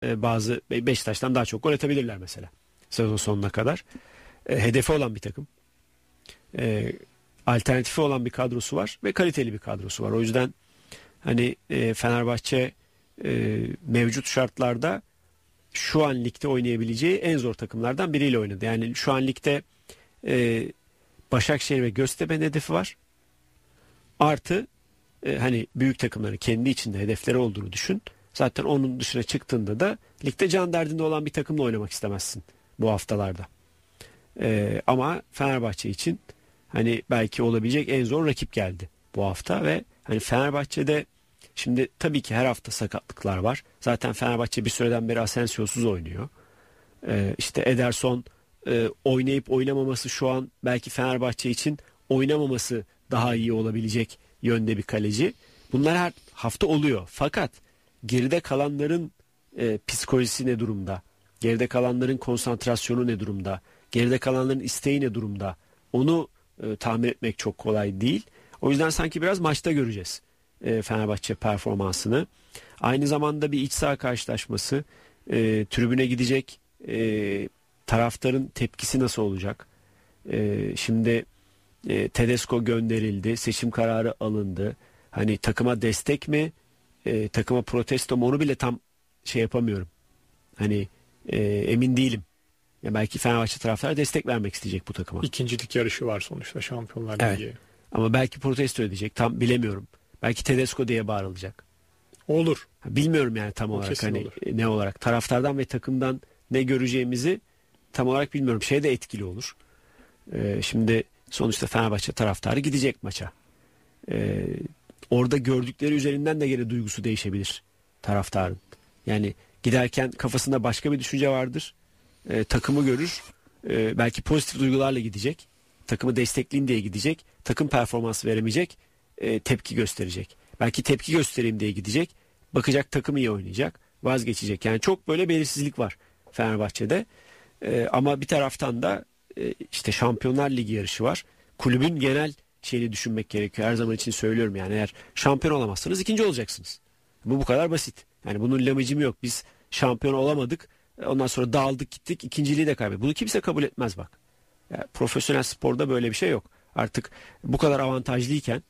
bazı Beşiktaş'tan daha çok gol atabilirler mesela sezon sonuna kadar. Hedefi olan bir takım. Alternatifi olan bir kadrosu var ve kaliteli bir kadrosu var. O yüzden hani Fenerbahçe mevcut şartlarda şu an ligde oynayabileceği en zor takımlardan biriyle oynadı. Yani şu an ligde Başakşehir ve Göztepe'nin hedefi var. Artı hani büyük takımların kendi içinde hedefleri olduğunu düşün. Zaten onun dışına çıktığında da ligde can derdinde olan bir takımla oynamak istemezsin bu haftalarda. Ama Fenerbahçe için hani belki olabilecek en zor rakip geldi bu hafta ve hani Fenerbahçe'de şimdi tabii ki her hafta sakatlıklar var. Zaten Fenerbahçe bir süreden beri Asensio'suz oynuyor. İşte Ederson oynayıp oynamaması şu an belki Fenerbahçe için oynamaması daha iyi olabilecek yönde bir kaleci. Bunlar her hafta oluyor. Fakat geride kalanların psikolojisi ne durumda? Geride kalanların konsantrasyonu ne durumda? Geride kalanların isteği ne durumda? Onu tahmin etmek çok kolay değil. O yüzden sanki biraz maçta göreceğiz Fenerbahçe performansını. Aynı zamanda bir iç saha karşılaşması. Tribüne gidecek taraftarın tepkisi nasıl olacak? Şimdi Tedesco gönderildi. Seçim kararı alındı. Hani takıma destek mi? Takıma protesto mu? Onu bile tam şey yapamıyorum. Hani emin değilim. Ya belki Fenerbahçe taraftarı destek vermek isteyecek bu takıma. İkincilik yarışı var sonuçta Şampiyonlar Ligi. Evet. Ama belki protesto edecek. Tam bilemiyorum. Belki Tedesco diye bağırılacak. Olur. Bilmiyorum yani tam olarak hani olur. Ne olarak taraftardan ve takımdan ne göreceğimizi tam olarak bilmiyorum. Şey de etkili olur. Şimdi sonuçta Fenerbahçe taraftarı gidecek maça. Orada gördükleri üzerinden de gene duygusu değişebilir taraftarın. Yani giderken kafasında başka bir düşünce vardır. Takımı görür. Belki pozitif duygularla gidecek. Takımı destekleyin diye gidecek. Takım performansı veremeyecek. Tepki gösterecek. Belki tepki göstereyim diye gidecek. Bakacak takım iyi oynayacak. Vazgeçecek. Yani çok böyle belirsizlik var Fenerbahçe'de. Ama bir taraftan da işte Şampiyonlar Ligi yarışı var. Kulübün genel şeyini düşünmek gerekiyor. Her zaman için söylüyorum yani eğer şampiyon olamazsanız ikinci olacaksınız. Bu kadar basit. Yani bunun lamıcımı yok. Biz şampiyon olamadık. Ondan sonra dağıldık gittik. İkinciliği de kaybettik. Bunu kimse kabul etmez bak. Yani profesyonel sporda böyle bir şey yok. Artık bu kadar avantajlıyken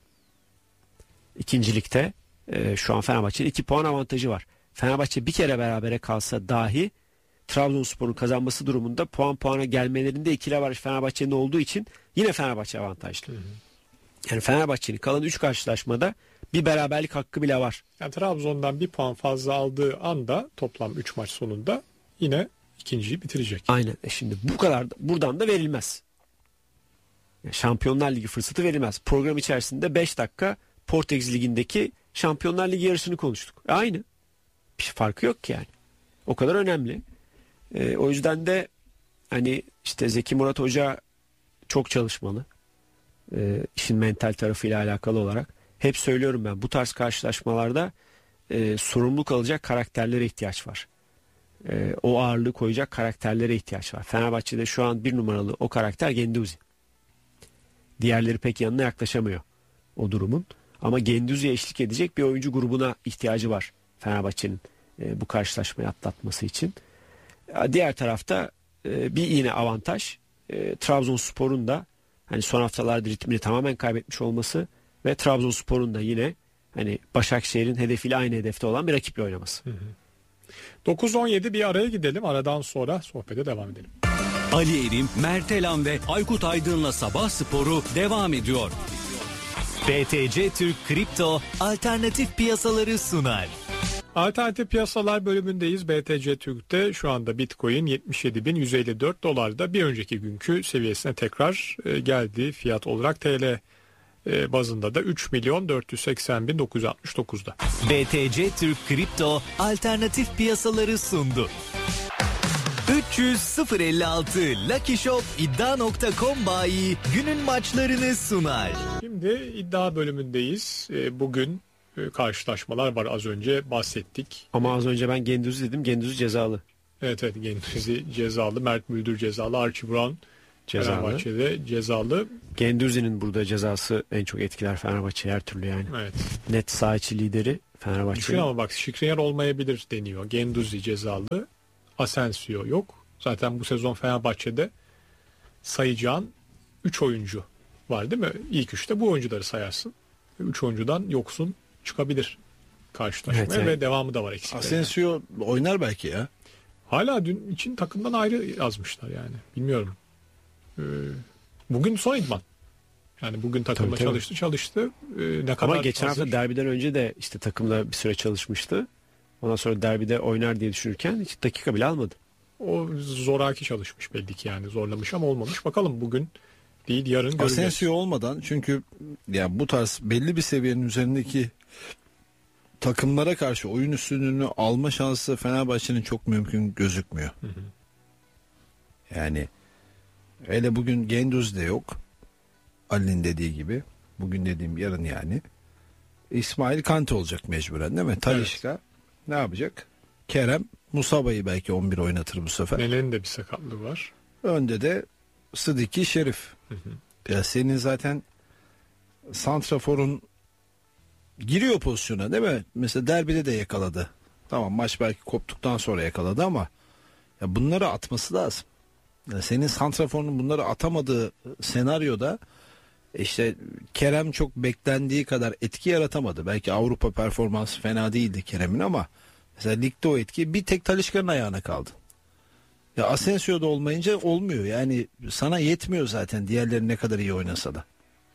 ikincilikte şu an Fenerbahçe'nin 2 puan avantajı var. Fenerbahçe bir kere berabere kalsa dahi Trabzonspor'un kazanması durumunda puana gelmelerinde ikili avaraj Fenerbahçe'nin olduğu için yine Fenerbahçe avantajlı. Yani Fenerbahçe'nin kalan 3 karşılaşmada bir beraberlik hakkı bile var. Yani Trabzon'dan bir puan fazla aldığı anda toplam 3 maç sonunda yine ikinciyi bitirecek. Aynen. Şimdi bu kadar buradan da verilmez. Yani Şampiyonlar Ligi fırsatı verilmez. Program içerisinde 5 dakika Portekiz Ligi'ndeki Şampiyonlar Ligi yarışını konuştuk. Aynı. Bir farkı yok ki yani. O kadar önemli. O yüzden de hani işte Zeki Murat Hoca çok çalışmalı. İşin mental tarafıyla alakalı olarak. Hep söylüyorum ben bu tarz karşılaşmalarda sorumluluk alacak karakterlere ihtiyaç var. O ağırlığı koyacak karakterlere ihtiyaç var. Fenerbahçe'de şu an 1 numaralı o karakter Guendouzi. Diğerleri pek yanına yaklaşamıyor o durumun. Ama Guendouzi'ye eşlik edecek bir oyuncu grubuna ihtiyacı var Fenerbahçe'nin bu karşılaşmayı atlatması için. Diğer tarafta bir yine avantaj Trabzonspor'un da hani son haftalarda ritmini tamamen kaybetmiş olması ve Trabzonspor'un da yine hani Başakşehir'in hedefiyle aynı hedefte olan bir rakiple oynaması. 9-17 bir araya gidelim. Aradan sonra sohbete devam edelim. Ali Erim, Mert Elan ve Aykut Aydın'la Sabah Sporu devam ediyor. BTC Türk Kripto alternatif piyasaları sunar. Alternatif piyasalar bölümündeyiz. BTC Türk'te şu anda Bitcoin 77.154 dolarda bir önceki günkü seviyesine tekrar geldi. Fiyat olarak TL bazında da 3.480.969'da. BTC Türk Kripto alternatif piyasaları sundu. 300.056 Lucky Shop iddia.com bayi günün maçlarını sunar. Şimdi iddia bölümündeyiz. Bugün karşılaşmalar var, az önce bahsettik. Ama az önce ben Guendouzi dedim. Guendouzi cezalı. Evet Guendouzi cezalı, Mert Müldür cezalı, Archie Brown cezalı. Fenerbahçe'de cezalı. Genduzi'nin burada cezası en çok etkiler Fenerbahçe'yi her türlü yani. Evet. Net saha içi lideri Fenerbahçe. Düşün ama bak, Skriniar olmayabilir deniyor. Genduzi cezalı. Asensio yok. Zaten bu sezon Fenerbahçe'de sayacağın 3 oyuncu var değil mi? İlk 3'te bu oyuncuları sayarsın. 3 oyuncudan yoksun çıkabilir karşılaşmaya, evet. ve devamı da var eksikleri. Asensio oynar belki ya. Hala dün için takımdan ayrı yazmışlar yani. Bilmiyorum. Bugün son idman. Yani bugün takımla Tabii. çalıştı. Ne kadar Ama geçen hazır? hafta derbiden önce de işte takımla bir süre çalışmıştı. Ondan sonra derbide oynar diye düşünürken hiç dakika bile almadı. O zoraki çalışmış belli ki, yani zorlamış ama olmamış. Bakalım bugün değil yarın göreceğiz. Asensio olmadan, çünkü ya bu tarz belli bir seviyenin üzerindeki takımlara karşı oyun üstünlüğünü alma şansı Fenerbahçe'nin çok mümkün gözükmüyor. Hı hı. Yani hele bugün Genduz de yok. Ali'nin dediği gibi. Bugün dediğim yarın yani. İsmail Kante olacak mecburen değil mi? Talisca ne yapacak? Kerem Musaba'yı belki 11 oynatır bu sefer. Nene'nin de bir sakatlığı var. Önde de Sıdiki Şerif. Hı hı. Ya senin zaten santraforun giriyor pozisyona değil mi? Mesela derbide de yakaladı. Tamam, maç belki koptuktan sonra yakaladı ama ya bunları atması lazım. Yani senin santraforun bunları atamadığı senaryoda işte Kerem çok beklendiği kadar etki yaratamadı. Belki Avrupa performansı fena değildi Kerem'in ama mesela ligde o etki bir tek Talisca'nın ayağına kaldı. Ya Asensio'da olmayınca olmuyor. Yani sana yetmiyor zaten diğerleri ne kadar iyi oynasa da.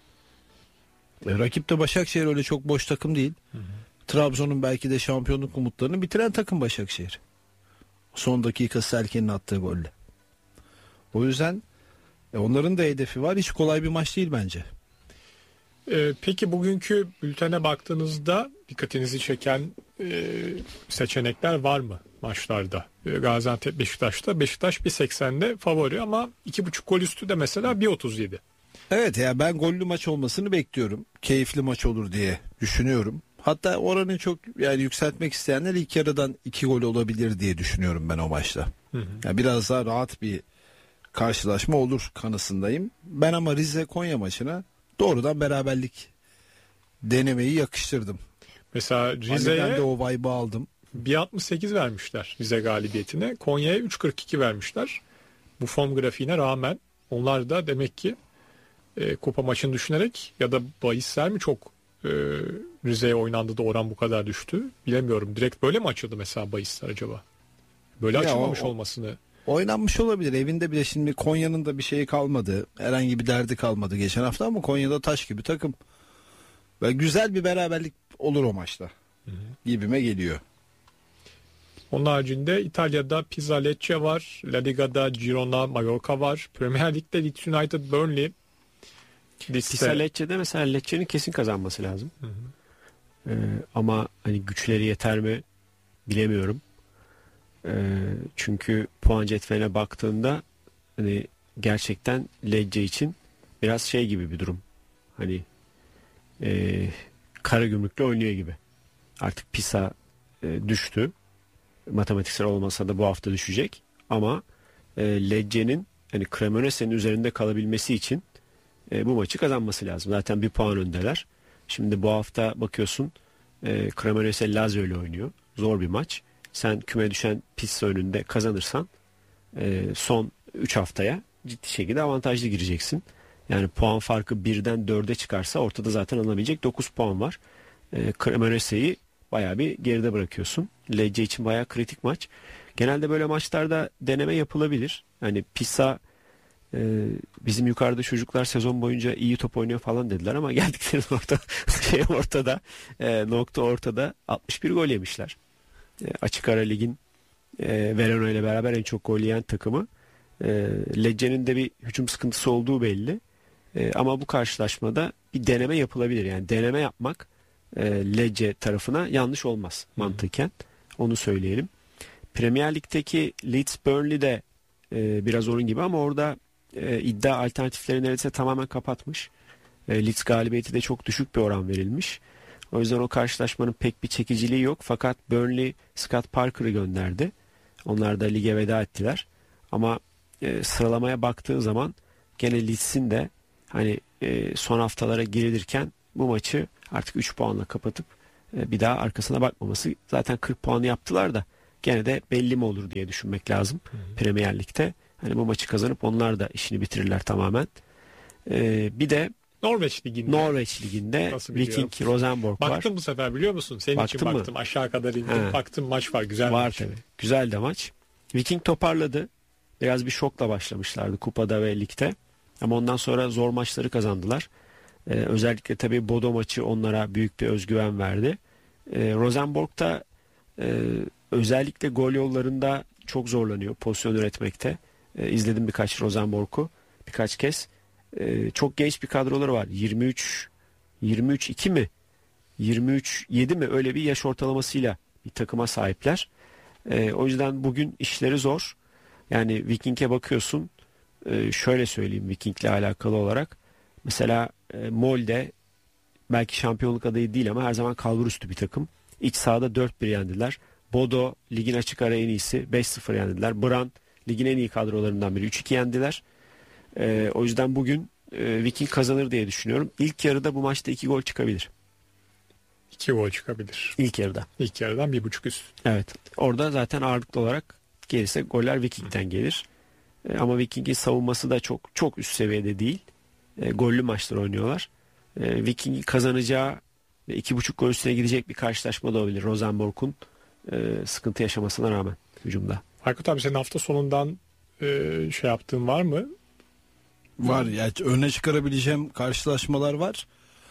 Rakip de Başakşehir öyle çok boş takım değil. Hı hı. Trabzon'un belki de şampiyonluk umutlarını bitiren takım Başakşehir. Son dakika Selke'nin attığı golle. O yüzden onların da hedefi var. Hiç kolay bir maç değil bence. Peki bugünkü bültene baktığınızda dikkatinizi çeken seçenekler var mı maçlarda? Gaziantep Beşiktaş'ta. Beşiktaş 1.80'de favori ama 2.5 gol üstü de mesela 1.37. Evet ya, ben gollü maç olmasını bekliyorum. Keyifli maç olur diye düşünüyorum. Hatta oranı çok yani yükseltmek isteyenler ilk yarıdan 2 gol olabilir diye düşünüyorum ben o maçta. Hı hı. Yani biraz daha rahat bir karşılaşma olur kanısındayım. Ben ama Rize Konya maçına doğrudan beraberlik denemeyi yakıştırdım. Mesela Ali'den Rize'ye de o vibe'ı aldım. 1.68 vermişler Rize galibiyetine. Konya'ya 3.42 vermişler. Bu form grafiğine rağmen onlar da demek ki kupa maçını düşünerek ya da bahisler mi çok Rize'ye oynandı da oran bu kadar düştü? Bilemiyorum. Direkt böyle mi açıldı mesela bahisler acaba? Böyle Ya açılmamış olmasını. Oynanmış olabilir. Evinde bile şimdi Konya'nın da bir şeyi kalmadı. Herhangi bir derdi kalmadı geçen hafta ama Konya'da taş gibi takım. Ve güzel bir beraberlik olur o maçta. Hı hı. Gibime geliyor. Onun haricinde İtalya'da Pisa Lecce var. La Liga'da Girona Mallorca var. Premier Lig'de Leeds United Burnley. Pisa Lecce'de mesela Lecce'nin kesin kazanması lazım. Hı hı. Ama hani güçleri yeter mi bilemiyorum. Çünkü puan cetveline baktığında hani gerçekten Lecce için biraz şey gibi bir durum. Hani Karagümrük'le oynuyor gibi. Artık Pisa düştü. Matematiksel olmasa da bu hafta düşecek. Ama Lecce'nin hani Cremonese'nin üzerinde kalabilmesi için bu maçı kazanması lazım. Zaten bir puan öndeler. Şimdi bu hafta bakıyorsun Cremonese Lazio ile oynuyor. Zor bir maç. Sen küme düşen Pisa önünde kazanırsan son 3 haftaya ciddi şekilde avantajlı gireceksin. Yani puan farkı 1'den 4'e çıkarsa ortada zaten alınabilecek 9 puan var. Cremonese'yi bayağı bir geride bırakıyorsun. Lecce için bayağı kritik maç. Genelde böyle maçlarda deneme yapılabilir. Hani Pisa bizim yukarıda çocuklar sezon boyunca iyi top oynuyor falan dediler ama geldikleri nokta ortada 61 gol yemişler. Açık ara ligin Verona ile beraber en çok gol yiyen takımı. Lecce'nin de bir hücum sıkıntısı olduğu belli. Ama bu karşılaşmada bir deneme yapılabilir. Yani deneme yapmak Lecce tarafına yanlış olmaz mantıken. Onu söyleyelim. Premier Lig'deki Leeds Burnley de biraz onun gibi ama orada iddia alternatifleri neredeyse tamamen kapatmış. Leeds galibiyeti de çok düşük bir oran verilmiş. O yüzden o karşılaşmanın pek bir çekiciliği yok. Fakat Burnley Scott Parker'ı gönderdi. Onlar da lige veda ettiler. Ama sıralamaya baktığın zaman gene Leeds'in de hani son haftalara girilirken bu maçı artık 3 puanla kapatıp bir daha arkasına bakmaması. Zaten 40 puanı yaptılar da gene de belli mi olur diye düşünmek lazım Premier Lig'de. Hani bu maçı kazanıp onlar da işini bitirirler tamamen. Bir de Norveç Ligi'nde Viking Rosenborg var. Baktım bu sefer, biliyor musun? Senin Baktın için mı? baktım. Aşağı kadar indim. Baktım, maç var. Güzel var maç. Tabii. Güzel de maç. Viking toparladı. Biraz bir şokla başlamışlardı kupada ve ligde. Ama ondan sonra zor maçları kazandılar. Özellikle tabii Bodo maçı onlara büyük bir özgüven verdi. Rosenborg da özellikle gol yollarında çok zorlanıyor pozisyon üretmekte. İzledim birkaç Rosenborg'u birkaç kez. Çok genç bir kadroları var. 23-2 mi? 23-7 mi? Öyle bir yaş ortalamasıyla bir takıma sahipler. O yüzden bugün işleri zor. Yani Viking'e bakıyorsun. Şöyle söyleyeyim Viking'le alakalı olarak. Mesela Molde belki şampiyonluk adayı değil ama her zaman kalbur üstü bir takım. İç sahada 4-1 yendiler. Bodo ligin açık ara en iyisi. 5-0 yendiler. Brann ligin en iyi kadrolarından biri. 3-2 yendiler. O yüzden bugün Viking kazanır diye düşünüyorum. İlk yarıda bu maçta 2 gol çıkabilir. 2 gol çıkabilir. İlk yarıda. İlk yarıdan 1.5 üst. Evet. Orada zaten ağırlıklı olarak gelirse goller Viking'den gelir. Ama Viking'in savunması da çok üst seviyede değil. Gollü maçlar oynuyorlar. Viking'in kazanacağı ve 2.5 gol üstüne gidecek bir karşılaşma da olabilir. Rosenborg'un sıkıntı yaşamasına rağmen hücumda. Aykut abi, senin hafta sonundan şey yaptığın var mı? Var ya, öne çıkarabileceğim karşılaşmalar var.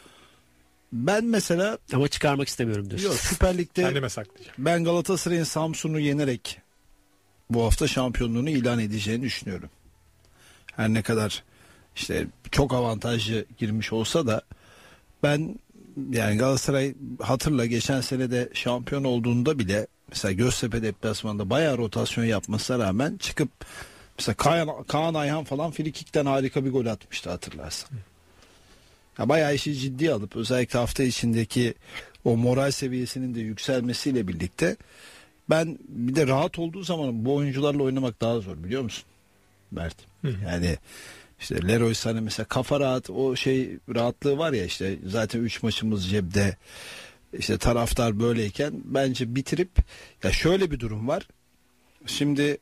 Ben mesela ama çıkarmak istemiyorum diyorsun. Yok, Süper Lig'de kendime saklayacağım. Ben Galatasaray'ın Samsun'u yenerek bu hafta şampiyonluğunu ilan edeceğini düşünüyorum. Her ne kadar işte çok avantajlı girmiş olsa da ben, yani Galatasaray, hatırla geçen sene de şampiyon olduğunda bile mesela Göztepe deplasmanında bayağı rotasyon yapmasına rağmen çıkıp mesela Kaan Ayhan falan frikikten harika bir gol atmıştı, hatırlarsın. Ya bayağı işi ciddiye alıp özellikle hafta içindeki o moral seviyesinin de yükselmesiyle birlikte ben bir de rahat olduğu zaman bu oyuncularla oynamak daha zor, biliyor musun Mert? Yani işte Leroy Sané mesela, kafa rahat, o şey rahatlığı var ya, işte zaten 3 maçımız cebde, işte taraftar böyleyken bence bitirip, ya şöyle bir durum var. Şimdi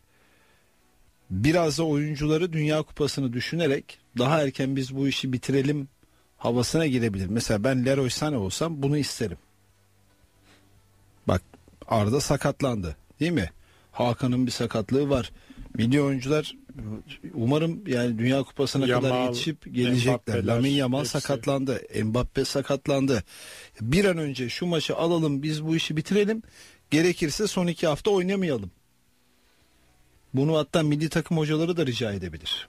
biraz da oyuncuları Dünya Kupası'nı düşünerek daha erken biz bu işi bitirelim havasına girebilir. Mesela ben Leroy Sané olsam bunu isterim. Bak, Arda sakatlandı değil mi? Hakan'ın bir sakatlığı var. Milli oyuncular umarım yani Dünya Kupası'na kadar yetişip gelecekler. Lamine Yamal sakatlandı. Mbappe sakatlandı. Bir an önce şu maçı alalım, biz bu işi bitirelim. Gerekirse son 2 hafta oynamayalım. Bunu hatta milli takım hocaları da rica edebilir.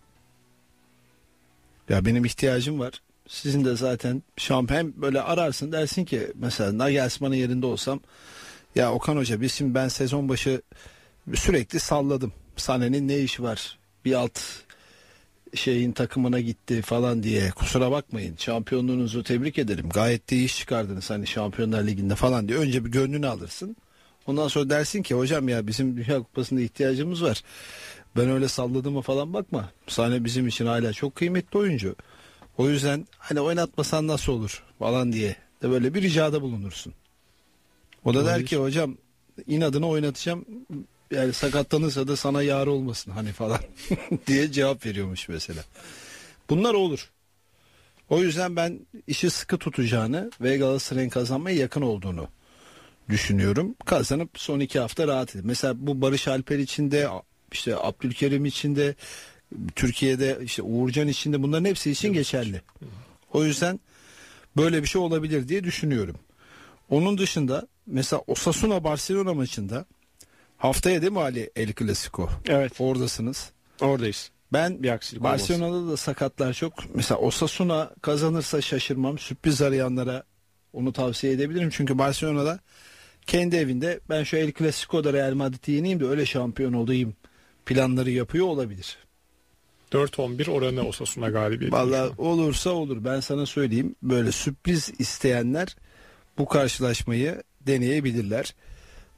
Ya benim ihtiyacım var. Sizin de zaten şampiyon, böyle ararsın, dersin ki mesela Nagelsmann'ın yerinde olsam, ya Okan Hoca, biz şimdi, ben sezon başı sürekli salladım. Sané'nin ne işi var? Bir alt şeyin takımına gitti falan diye. Kusura bakmayın. Şampiyonluğunuzu tebrik ederim. Gayet de iyi iş çıkardınız hani Şampiyonlar Ligi'nde falan diye. Önce bir gönlünü alırsın. Ondan sonra dersin ki hocam ya bizim Dünya Kupası'nda ihtiyacımız var. Ben öyle salladığıma falan bakma. Sané bizim için hala çok kıymetli oyuncu. O yüzden hani oynatmasan nasıl olur falan diye de böyle bir ricada bulunursun. O da der ki hocam inadına oynatacağım. Yani sakatlanırsa da sana yar olmasın hani falan diye cevap veriyormuş mesela. Bunlar olur. O yüzden ben işi sıkı tutacağını ve Galatasaray'ın kazanmaya yakın olduğunu düşünüyorum. Kazanıp son 2 hafta rahat edin. Mesela bu Barış Alper için de, işte Abdülkerim için de, Türkiye'de işte Uğurcan için de, bunların hepsi için geçerli. O yüzden böyle bir şey olabilir diye düşünüyorum. Onun dışında mesela Osasuna Barcelona maçında haftaya değil mi Ali, El Clasico? Evet. Oradasınız. Oradayız. Ben bir aksilik Barcelona'da olmaz. da sakatlar çok. Mesela Osasuna kazanırsa şaşırmam. Sürpriz arayanlara onu tavsiye edebilirim. Çünkü Barcelona'da kendi evinde ben şu El Clasico'da Real Madrid'i yeneyim de öyle şampiyon olayım planları yapıyor olabilir. 4-11 oranı Osasuna galibiyeti. Vallahi olursa olur. Ben sana söyleyeyim. Böyle sürpriz isteyenler bu karşılaşmayı deneyebilirler.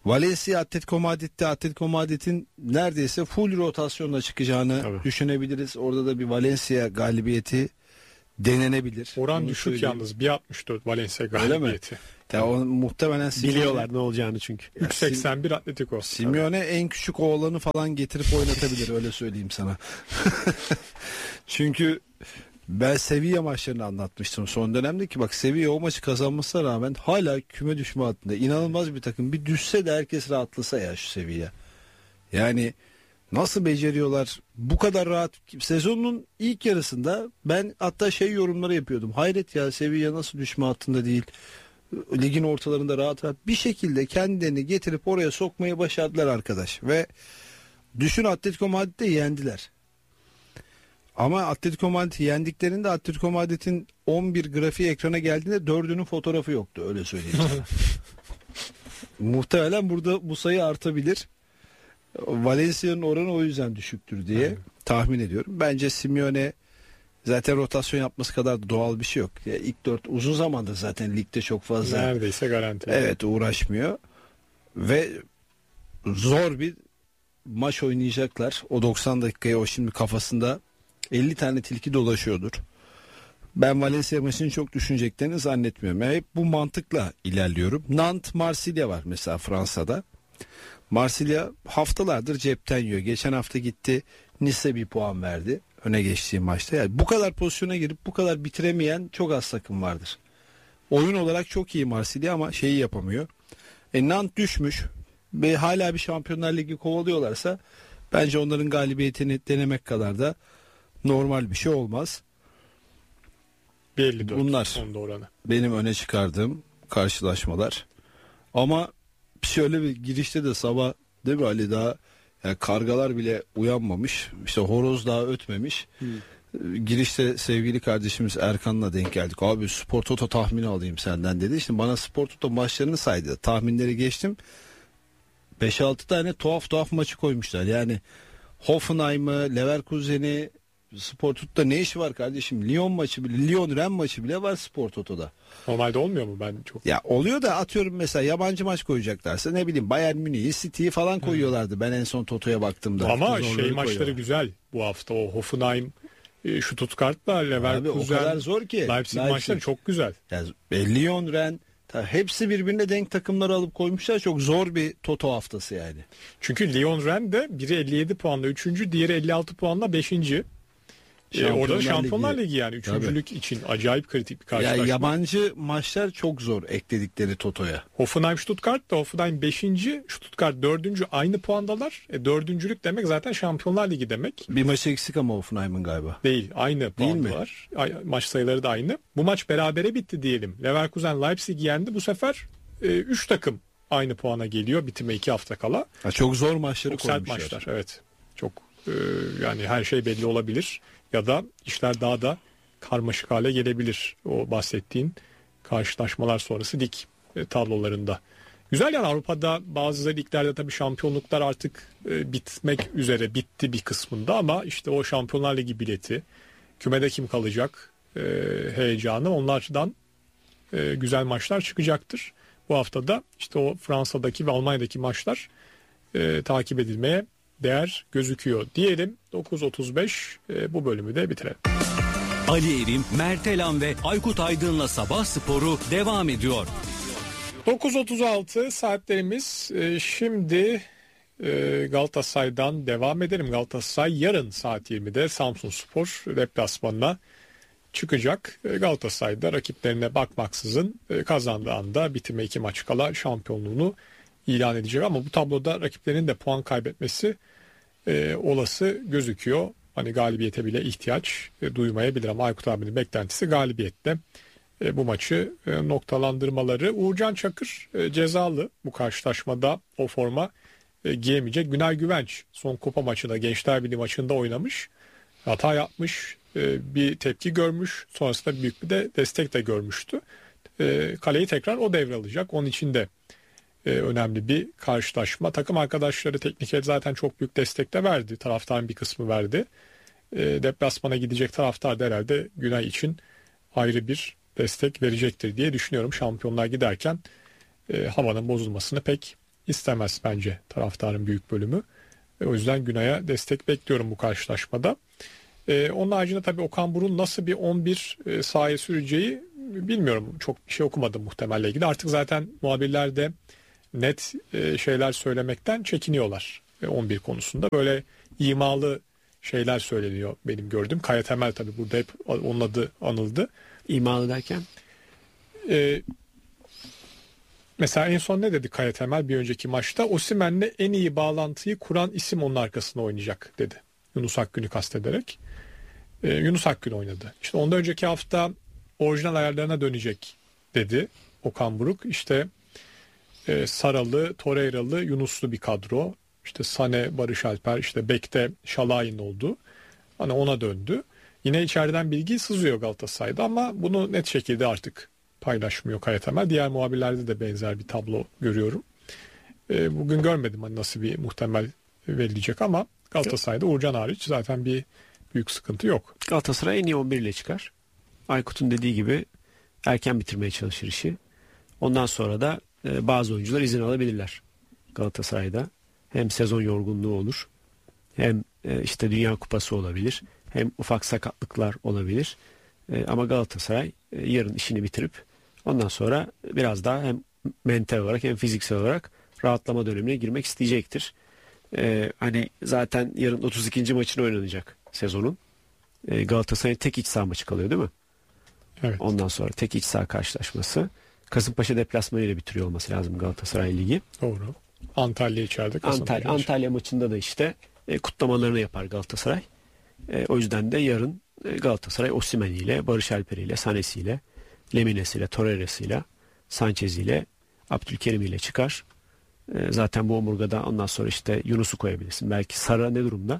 Valencia Atletico Madrid'de Atletico Madrid'in neredeyse full rotasyonla çıkacağını Tabii. düşünebiliriz. Orada da bir Valencia galibiyeti denenebilir. Oran Bunu düşük söyleyeyim. yalnız 1.64 Valencia Öyle mi? galibiyeti. Ya o muhtemelen Biliyorlar ne olacağını çünkü. 3.81 Atletico. Simeone en küçük oğlanı falan getirip oynatabilir, öyle söyleyeyim sana. Çünkü ben Sevilla maçlarını anlatmıştım son dönemde ki bak, Sevilla o maçı kazanmasına rağmen hala küme düşme hattında. İnanılmaz bir takım. Bir düşse de herkes rahatlasa ya şu Sevilla. Yani nasıl beceriyorlar bu kadar rahat. Sezonun ilk yarısında ben hatta yorumları yapıyordum. Hayret ya, Sevilla nasıl düşme hattında değil. Ligin ortalarında rahat rahat bir şekilde kendilerini getirip oraya sokmayı başardılar arkadaş. Ve düşün, Atletico Madrid'i yendiler. Ama Atletico Madrid'i yendiklerinde Atletico Madrid'in 11 grafiği ekrana geldiğinde 4'ünün fotoğrafı yoktu, öyle söyleyeyim sana. Muhtemelen burada bu sayı artabilir. Valencia'nın oranı o yüzden düşüktür diye tahmin ediyorum. Bence Simeone zaten rotasyon yapması kadar da doğal bir şey yok. Ya ilk 4 uzun zamandır zaten ligde çok fazla Neredeyse garanti. evet uğraşmıyor. Ve zor bir maç oynayacaklar. O 90 dakikaya o şimdi kafasında 50 tane tilki dolaşıyordur. Ben Valencia maçını çok düşüneceklerini zannetmiyorum. Yani hep bu mantıkla ilerliyorum. Nantes, Marsilya var mesela Fransa'da. Marsilya haftalardır cepten yiyor. Geçen hafta gitti Nice'e bir puan verdi öne geçtiği maçta. Yani bu kadar pozisyona girip bu kadar bitiremeyen çok az takım vardır. Oyun olarak çok iyi Marsilya ama şeyi yapamıyor. Nantes düşmüş ve hala bir Şampiyonlar Ligi kovalıyorlarsa bence onların galibiyetini denemek kadar da normal bir şey olmaz. 1.54 Bunlar onda oranı. benim öne çıkardığım karşılaşmalar. Ama şöyle bir girişte de sabah değil mi Ali, daha yani kargalar bile uyanmamış. İşte horoz daha ötmemiş. Girişte sevgili kardeşimiz Erkan'la denk geldik. Abi Spor Toto tahmini alayım senden dedi. Şimdi bana Spor Toto maçlarını saydı. Tahminleri geçtim. 5-6 tane tuhaf maçı koymuşlar. Yani Hoffenheim'ı, Leverkusen'i, Spor Toto'da ne işi var kardeşim? Lyon maçı bile, Lyon-Rennes maçı bile var Spor Toto'da. Normalde olmuyor mu? Ben çok... Ya oluyor da atıyorum mesela yabancı maç koyacaklarsa ne bileyim Bayern Münih'i, City'yi falan koyuyorlardı. Ben en son Toto'ya baktığımda. Ama Zorları maçları koyuyorlar. güzel bu hafta. O Hoffenheim, Stuttgart'la Leverkusen, Abi o kadar zor ki. Leipzig maçları çok güzel. Yani Lyon, Rennes hepsi birbirine denk takımları alıp koymuşlar. Çok zor bir Toto haftası yani. Çünkü Lyon-Rennes de biri 57 puanla 3. diğeri 56 puanla 5. Orada da Şampiyonlar Ligi yani üçüncülük için acayip kritik bir karşılaşma. Ya yabancı maçlar çok zor ekledikleri Toto'ya. Hoffenheim Stuttgart da Hoffenheim 5. Stuttgart 4. aynı puandalar. Dördüncülük demek zaten Şampiyonlar Ligi demek. Bir maç eksik ama Hoffenheim'in galiba. Değil, aynı puandalar. Maç sayıları da aynı. Bu maç berabere bitti diyelim. Leverkusen Leipzig yendi. Bu sefer 3 takım aynı puana geliyor bitime 2 hafta kala. Çok zor maçları çok sert koymuşlar. maçlar, evet. Çok yani her şey belli olabilir. Ya da işler daha da karmaşık hale gelebilir. O bahsettiğin karşılaşmalar sonrası lig tablolarında. Güzel yani Avrupa'da bazı liglerde tabii şampiyonluklar artık bitmek üzere, bitti bir kısmında ama işte o Şampiyonlar Ligi bileti, kümede kim kalacak heyecanı, onlardan güzel maçlar çıkacaktır. Bu hafta da işte o Fransa'daki ve Almanya'daki maçlar takip edilmeye değer gözüküyor. Diyelim 9.35 bu bölümü de bitirelim. Ali Erim, Mert Elan ve Aykut Aydın'la Sabah Sporu devam ediyor. 9.36 saatlerimiz. Şimdi Galatasaray'dan devam edelim. Galatasaray yarın saat 20'de Samsunspor deplasmanına çıkacak. Galatasaray'da rakiplerine bakmaksızın kazandığı anda bitime 2 maç kala şampiyonluğunu ilan edecek. Ama bu tabloda rakiplerinin de puan kaybetmesi olası gözüküyor. Hani galibiyete bile ihtiyaç duymayabilir ama Aykut abinin beklentisi galibiyette bu maçı noktalandırmaları. Uğurcan Çakır cezalı, bu karşılaşmada o forma giyemeyecek. Günay Güvenç son kupa maçında, Gençler Birliği maçında oynamış. Hata yapmış, bir tepki görmüş. Sonrasında büyük bir de destek de görmüştü. Kaleyi tekrar o devralacak. Onun için de önemli bir karşılaşma. Takım arkadaşları, teknik heyet zaten çok büyük destek de verdi. Taraftarın bir kısmı verdi. Deplasmana gidecek taraftar da herhalde Günay için ayrı bir destek verecektir diye düşünüyorum. Şampiyonlar giderken havanın bozulmasını pek istemez bence taraftarın büyük bölümü. O yüzden Günay'a destek bekliyorum bu karşılaşmada. Onun haricinde tabii Okan Buruk'un nasıl bir 11 sahaya süreceği bilmiyorum. Çok bir şey okumadım muhtemelle ilgili. Artık zaten muhabirler de net şeyler söylemekten çekiniyorlar 11 konusunda. Böyle imalı şeyler söyleniyor benim gördüğüm. Kaya Temel tabii burada hep onun adı anıldı. İmalı derken? Mesela en son ne dedi Kaya Temel bir önceki maçta? Osimhen'le en iyi bağlantıyı kuran isim onun arkasında oynayacak dedi. Yunus Akgün'ü kastederek. Yunus Akgün oynadı. İşte ondan önceki hafta orijinal ayarlarına dönecek dedi Okan Buruk. İşte Saralı, Torreira'lı, Yunuslu bir kadro. İşte Sane, Barış Alper, işte bekte Şalay'ın oldu. Hani ona döndü. Yine içeriden bilgi sızıyor Galatasaray'da ama bunu net şekilde artık paylaşmıyor Kaya Temel. Diğer muhabirlerde de benzer bir tablo görüyorum. Bugün görmedim hani nasıl bir muhtemel verilecek ama Galatasaray'da Uğurcan hariç zaten bir büyük sıkıntı yok. Galatasaray en iyi 11 ile çıkar. Aykut'un dediği gibi erken bitirmeye çalışır işi. Ondan sonra da bazı oyuncular izin alabilirler Galatasaray'da. Hem sezon yorgunluğu olur, hem işte Dünya Kupası olabilir, hem ufak sakatlıklar olabilir. Ama Galatasaray yarın işini bitirip ondan sonra biraz daha hem mental olarak hem fiziksel olarak rahatlama dönemine girmek isteyecektir. Hani zaten yarın 32. maçını oynanacak sezonun. Galatasaray'ın tek iç saha maçı kalıyor değil mi? Evet. Ondan sonra tek iç saha karşılaşması. Kasımpaşa deplasmanı ile bitiriyor olması lazım Galatasaray Ligi. Doğru. Antalya içeride. Antalya maçında da işte kutlamalarını yapar Galatasaray. O yüzden de yarın Galatasaray Osimhen ile, Barış Alper ile, Sanesi ile, Lemines ile, Torreira'sı ile, Sanchez ile, Abdülkerim ile çıkar. Zaten bu omurgada ondan sonra işte Yunus'u koyabilirsin. Belki Sara ne durumda?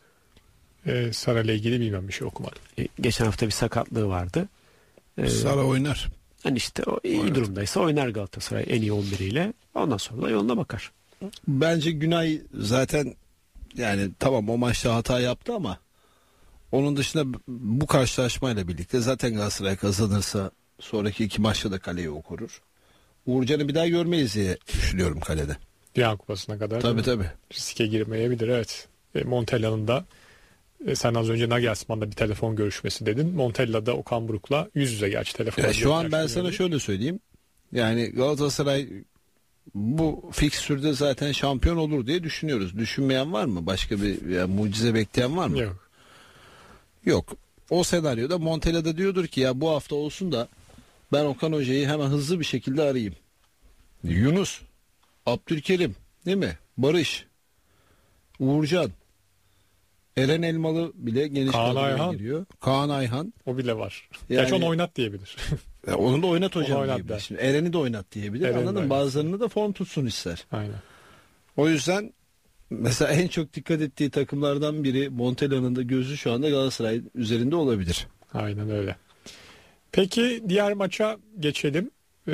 Sara ile ilgili bilmem bir şey okumadım. Geçen hafta bir sakatlığı vardı. Sara oynar. Hani işte o iyi durumdaysa oynar Galatasaray en iyi 11 ile. Ondan sonra da yoluna bakar. Bence Günay zaten yani tamam o maçta hata yaptı ama onun dışında bu karşılaşmayla birlikte zaten Galatasaray kazanırsa sonraki 2 maçta da kaleyi o korur. Uğurcan'ı bir daha görmeyiz diye düşünüyorum kalede. Dünya Kupası'na kadar. Tabii. Riske girmeyebilir, evet. Montella'nın da sen az önce Nagelsmann'da bir telefon görüşmesi dedin. Montella'da Okan Buruk'la yüz yüze gerçi telefon. Şu an ben sana şöyle söyleyeyim. Yani Galatasaray bu fikstürde zaten şampiyon olur diye düşünüyoruz. Düşünmeyen var mı? Başka bir mucize bekleyen var mı? Yok. O senaryoda Montella'da diyordur ki ya bu hafta olsun da ben Okan Hoca'yı hemen hızlı bir şekilde arayayım. Yunus, Abdülkerim, değil mi? Barış, Uğurcan, Eren Elmalı bile geniş kadroya giriyor. Kaan Ayhan. O bile var. Yani, gerçi onu oynat diyebilir. Onu da oynat hocam oynat diyebilir. Şimdi Eren'i de oynat diyebilir. Anladın mı? Bazılarını da form tutsun ister. Aynen. O yüzden mesela en çok dikkat ettiği takımlardan biri Montella'nın da gözü şu anda Galatasaray üzerinde olabilir. Aynen öyle. Peki diğer maça geçelim.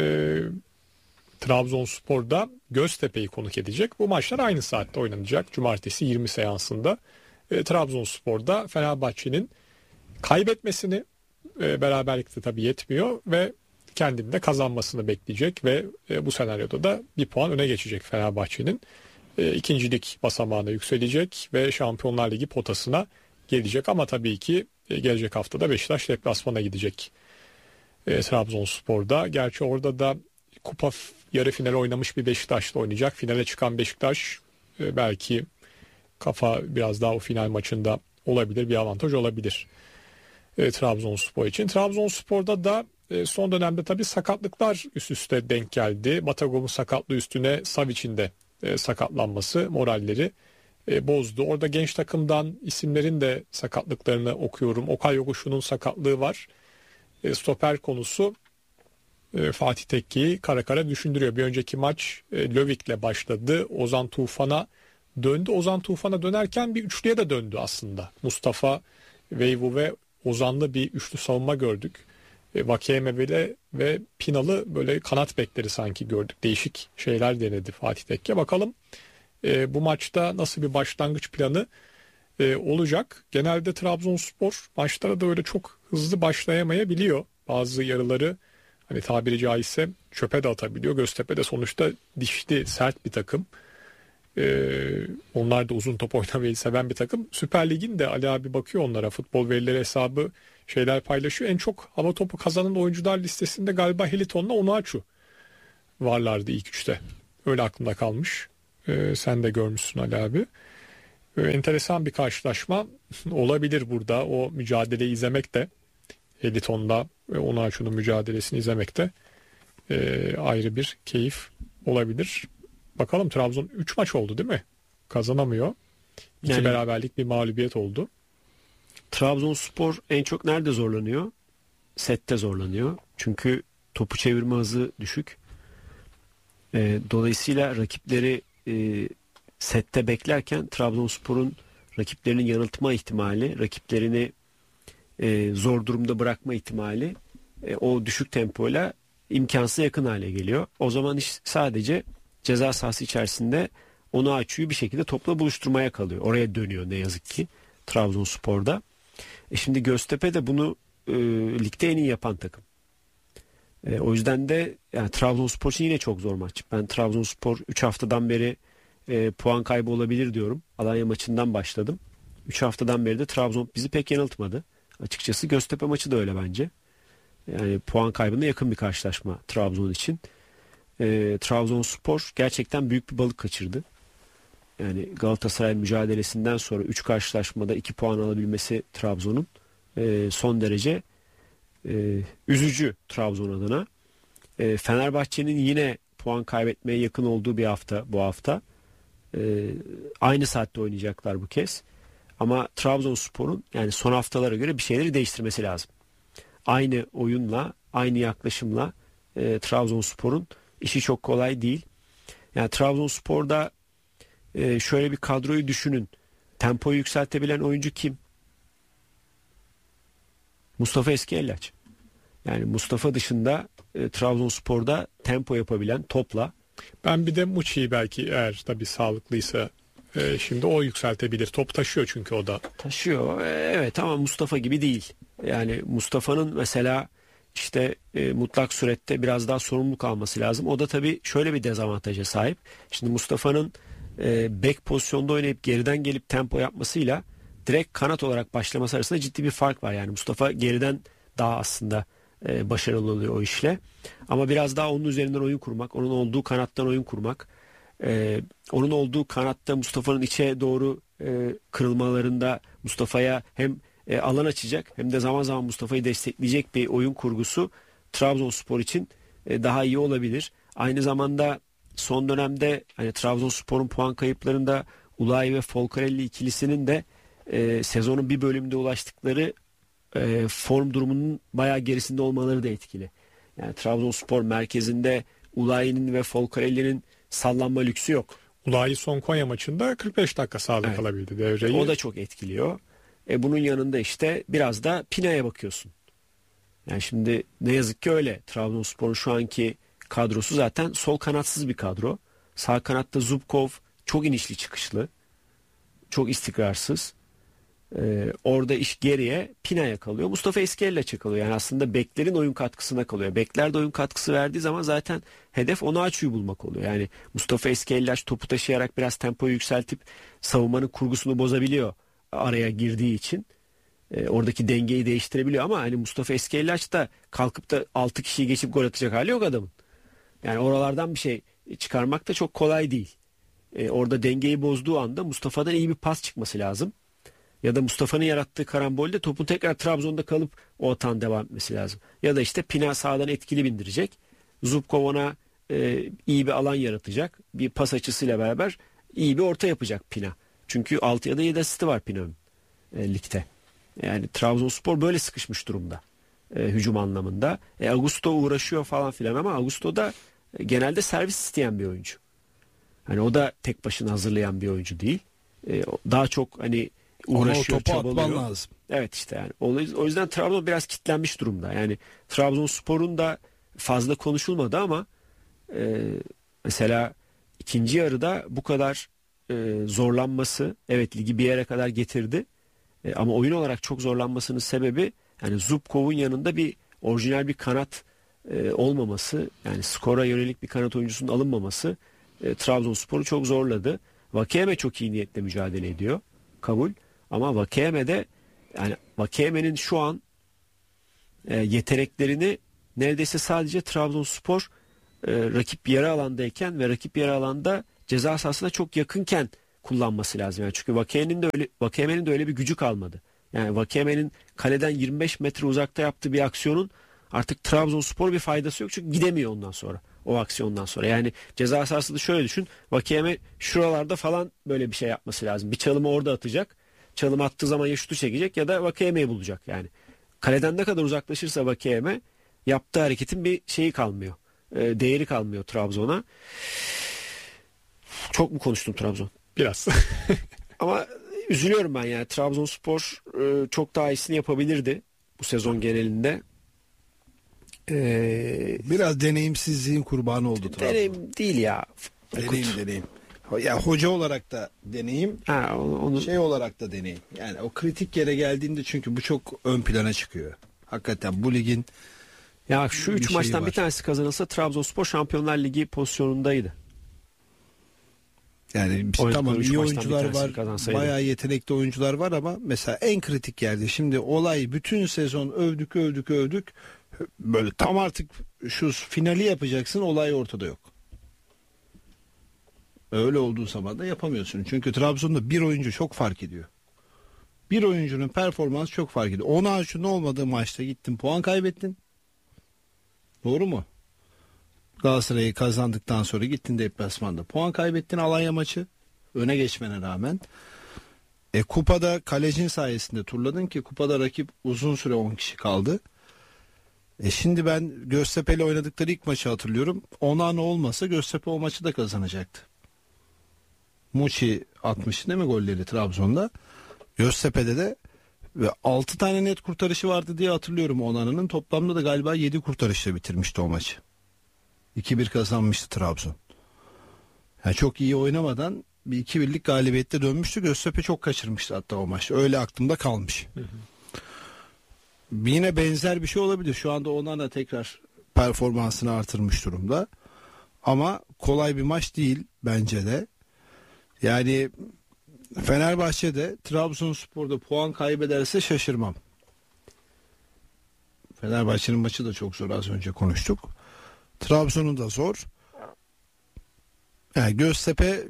Trabzonspor'da Göztepe'yi konuk edecek. Bu maçlar aynı saatte oynanacak. Cumartesi 20 seansında. Trabzonspor'da Fenerbahçe'nin kaybetmesini beraberlikte tabii yetmiyor ve kendini de kazanmasını bekleyecek ve bu senaryoda da bir puan öne geçecek Fenerbahçe'nin. İkincilik basamağına yükselecek ve Şampiyonlar Ligi potasına gelecek ama tabii ki gelecek haftada Beşiktaş deplasmana gidecek Trabzonspor'da. Gerçi orada da kupa yarı final oynamış bir Beşiktaş'la oynayacak. Finale çıkan Beşiktaş belki kafa biraz daha o final maçında olabilir, bir avantaj olabilir Trabzonspor için. Trabzonspor'da da son dönemde tabii sakatlıklar üst üste denk geldi. Batagom'un sakatlığı üstüne Savic'in de sakatlanması moralleri bozdu. Orada genç takımdan isimlerin de sakatlıklarını okuyorum. Okay Yokuşu'nun sakatlığı var. Stoper konusu Fatih Tekke'yi kara kara düşündürüyor. Bir önceki maç Lövik'le başladı. Ozan Tufan'a döndü. Ozan Tufan'a dönerken bir üçlüye de döndü aslında. Mustafa, Veyvu ve Ozan'lı bir üçlü savunma gördük. Vakeme ve Pinalı böyle kanat bekleri sanki gördük. Değişik şeyler denedi Fatih Tekke. Bakalım bu maçta nasıl bir başlangıç planı olacak. Genelde Trabzonspor maçlara da öyle çok hızlı başlayamayabiliyor. Bazı yarıları hani tabiri caizse çöpe de atabiliyor. Göztepe de sonuçta dişli, sert bir takım. Onlar da uzun top oynamayı seven bir takım. Süper Lig'in de Ali abi bakıyor onlara, futbol verileri hesabı şeyler paylaşıyor. En çok hava topu kazanan oyuncular listesinde galiba Heliton'la Onuachu varlardı ilk üçte. Öyle aklımda kalmış. Sen de görmüşsün Ali abi. Enteresan bir karşılaşma olabilir burada. O mücadeleyi izlemek de, Heliton'da ve Onuachu'nun mücadelesini izlemek de ayrı bir keyif olabilir. Bakalım, Trabzon 3 maç oldu değil mi? Kazanamıyor. 2 Yani, beraberlik, bir mağlubiyet oldu. Trabzonspor en çok nerede zorlanıyor? Sette zorlanıyor. Çünkü topu çevirme hızı düşük. Dolayısıyla rakipleri sette beklerken Trabzonspor'un rakiplerini yanıltma ihtimali, rakiplerini zor durumda bırakma ihtimali o düşük tempoyla imkansıza yakın hale geliyor. O zaman iş sadece ceza sahası içerisinde Onuachu'yu bir şekilde topla buluşturmaya kalıyor. Oraya dönüyor ne yazık ki Trabzonspor'da. Şimdi Göztepe de bunu ligde en iyi yapan takım. O yüzden de yani Trabzonspor için yine çok zor maç. Ben Trabzonspor 3 haftadan beri puan kaybı olabilir diyorum. Alanya maçından başladım. 3 haftadan beri de Trabzon bizi pek yanıltmadı. Açıkçası Göztepe maçı da öyle bence. Yani puan kaybına yakın bir karşılaşma Trabzon için. Trabzonspor gerçekten büyük bir balık kaçırdı. Yani Galatasaray mücadelesinden sonra 3 karşılaşmada 2 puan alabilmesi Trabzon'un son derece üzücü Trabzon adına. Fenerbahçe'nin yine puan kaybetmeye yakın olduğu bir hafta bu hafta. Aynı saatte oynayacaklar bu kez. Ama Trabzonspor'un yani son haftalara göre bir şeyleri değiştirmesi lazım. Aynı oyunla, aynı yaklaşımla Trabzonspor'un işi çok kolay değil. Yani Trabzonspor'da şöyle bir kadroyu düşünün. Tempoyu yükseltebilen oyuncu kim? Mustafa Eskiellaç. Yani Mustafa dışında Trabzonspor'da tempo yapabilen topla. Ben bir de Muçi'yi belki, eğer tabii sağlıklıysa şimdi o yükseltebilir. Top taşıyor çünkü o da. Taşıyor. Evet, ama Mustafa gibi değil. Yani Mustafa'nın mesela işte mutlak surette biraz daha sorumluluk alması lazım. O da tabii şöyle bir dezavantaja sahip. Şimdi Mustafa'nın bek pozisyonda oynayıp geriden gelip tempo yapmasıyla direkt kanat olarak başlaması arasında ciddi bir fark var. Yani Mustafa geriden daha aslında başarılı oluyor o işle. Ama biraz daha onun üzerinden oyun kurmak, onun olduğu kanattan oyun kurmak, onun olduğu kanatta Mustafa'nın içe doğru kırılmalarında Mustafa'ya hem alan açacak hem de zaman zaman Mustafa'yı destekleyecek bir oyun kurgusu Trabzonspor için daha iyi olabilir. Aynı zamanda son dönemde hani Trabzonspor'un puan kayıplarında Ulayi ve Folcarelli ikilisinin de sezonun bir bölümünde ulaştıkları form durumunun bayağı gerisinde olmaları da etkili. Yani Trabzonspor merkezinde Ulayi'nin ve Folcarelli'nin sallanma lüksü yok. Ulayi son Konya maçında 45 dakika sahada kalabildi devreyi. O da çok etkiliyor. Bunun yanında işte biraz da Pina'ya bakıyorsun. Yani şimdi ne yazık ki öyle. Trabzonspor'un şu anki kadrosu zaten sol kanatsız bir kadro. Sağ kanatta Zubkov çok inişli çıkışlı. Çok istikrarsız. Orada iş geriye Pina'ya kalıyor. Mustafa Eskiellaç'a kalıyor. Yani aslında beklerin oyun katkısına kalıyor. Bekler de oyun katkısı verdiği zaman zaten hedef Onuachu'yu bulmak oluyor. Yani Mustafa Eskiellaç topu taşıyarak biraz tempoyu yükseltip savunmanın kurgusunu bozabiliyor araya girdiği için. Oradaki dengeyi değiştirebiliyor ama hani Mustafa Eskiellaç da kalkıp da 6 kişiyi geçip gol atacak hali yok adamın. Yani oralardan bir şey çıkarmak da çok kolay değil. Orada dengeyi bozduğu anda Mustafa'dan iyi bir pas çıkması lazım. Ya da Mustafa'nın yarattığı karambolde topun tekrar Trabzon'da kalıp o atan devam etmesi lazım. Ya da işte Pina sağdan etkili bindirecek. Zubkov ona iyi bir alan yaratacak. Bir pas açısıyla beraber iyi bir orta yapacak Pina. Çünkü 6 ya da 7 asisti var Pina'nın ligde. Yani Trabzonspor böyle sıkışmış durumda hücum anlamında. Augusto uğraşıyor falan filan ama Augusto da genelde servis isteyen bir oyuncu. Hani o da tek başına hazırlayan bir oyuncu değil. Daha çok hani uğraşıyor, çabalıyor. Lazım. Evet işte yani. O yüzden Trabzon biraz kitlenmiş durumda. Yani Trabzonspor'un da fazla konuşulmadı ama mesela ikinci yarıda bu kadar zorlanması, evet ligi bir yere kadar getirdi. Ama oyun olarak çok zorlanmasının sebebi yani Zubkov'un yanında bir orijinal bir kanat olmaması, yani skora yönelik bir kanat oyuncusunun alınmaması Trabzonspor'u çok zorladı. Vakeme çok iyi niyetle mücadele ediyor. Kabul. Ama Vakeme'de, yani Vakeme'nin şu an yeteneklerini neredeyse sadece Trabzonspor rakip yarı alandayken ve rakip yarı alanda ceza sahasına çok yakınken kullanması lazım. Yani çünkü Vakeme'nin de öyle bir gücü kalmadı. Yani Vakeme'nin kaleden 25 metre uzakta yaptığı bir aksiyonun artık Trabzonspor bir faydası yok. Çünkü gidemiyor ondan sonra. O aksiyondan sonra. Yani ceza sahasında şöyle düşün. Vakeme şuralarda falan böyle bir şey yapması lazım. Bir çalımı orada atacak. Çalım attığı zaman ya şutu çekecek ya da Vakeme'yi bulacak yani. Kaleden ne kadar uzaklaşırsa Vakeme, yaptığı hareketin bir şeyi kalmıyor. Değeri kalmıyor Trabzon'a. Çok mu konuştum Trabzon? Biraz. Ama üzülüyorum ben yani. Trabzonspor çok daha iyisini yapabilirdi bu sezon genelinde. Biraz deneyimsizliğin kurbanı oldu Trabzon. Deneyim değil ya. Deneyim. Ya hoca olarak da deneyim, Onu... şey olarak da deneyim. Yani o kritik yere geldiğinde, çünkü bu çok ön plana çıkıyor. Hakikaten bu ligin ya şu 3 maçtan bir tanesi kazanılsa Trabzonspor Şampiyonlar Ligi pozisyonundaydı. Yani tamam, iyi oyuncular var, bayağı yetenekli oyuncular var ama mesela en kritik yerde şimdi olay, bütün sezon övdük böyle tam artık şu finali yapacaksın, olay ortada yok. Öyle olduğu zaman da yapamıyorsun. Çünkü Trabzon'da bir oyuncu çok fark ediyor. Bir oyuncunun performansı çok fark ediyor. Ona şunun olmadığı maçta gittin, puan kaybettin. Doğru mu? Galatasaray'ı kazandıktan sonra gittin deplasmanda puan kaybettin, Alanya maçı. Öne geçmene rağmen. Kupada kalecin sayesinde turladın ki kupada rakip uzun süre 10 kişi kaldı. Şimdi ben Göztepe'yle oynadıkları ilk maçı hatırlıyorum. Onana olmasa Göztepe o maçı da kazanacaktı. Muçi atmıştı değil mi golleri Trabzon'da? Göztepe'de de ve 6 tane net kurtarışı vardı diye hatırlıyorum Onana'nın. Toplamda da galiba 7 kurtarışla bitirmişti o maçı. 2-1 kazanmıştı Trabzon. Yani çok iyi oynamadan bir 2-1'lik galibiyette dönmüştü. Göztepe çok kaçırmıştı hatta o maç. Öyle aklımda kalmış. Yine benzer bir şey olabilir. Şu anda Onana tekrar performansını artırmış durumda. Ama kolay bir maç değil bence de. Yani Fenerbahçe'de Trabzonspor'da puan kaybederse şaşırmam. Fenerbahçe'nin maçı da çok zor, az önce konuştuk. Trabzon'un da zor. Yani Göztepe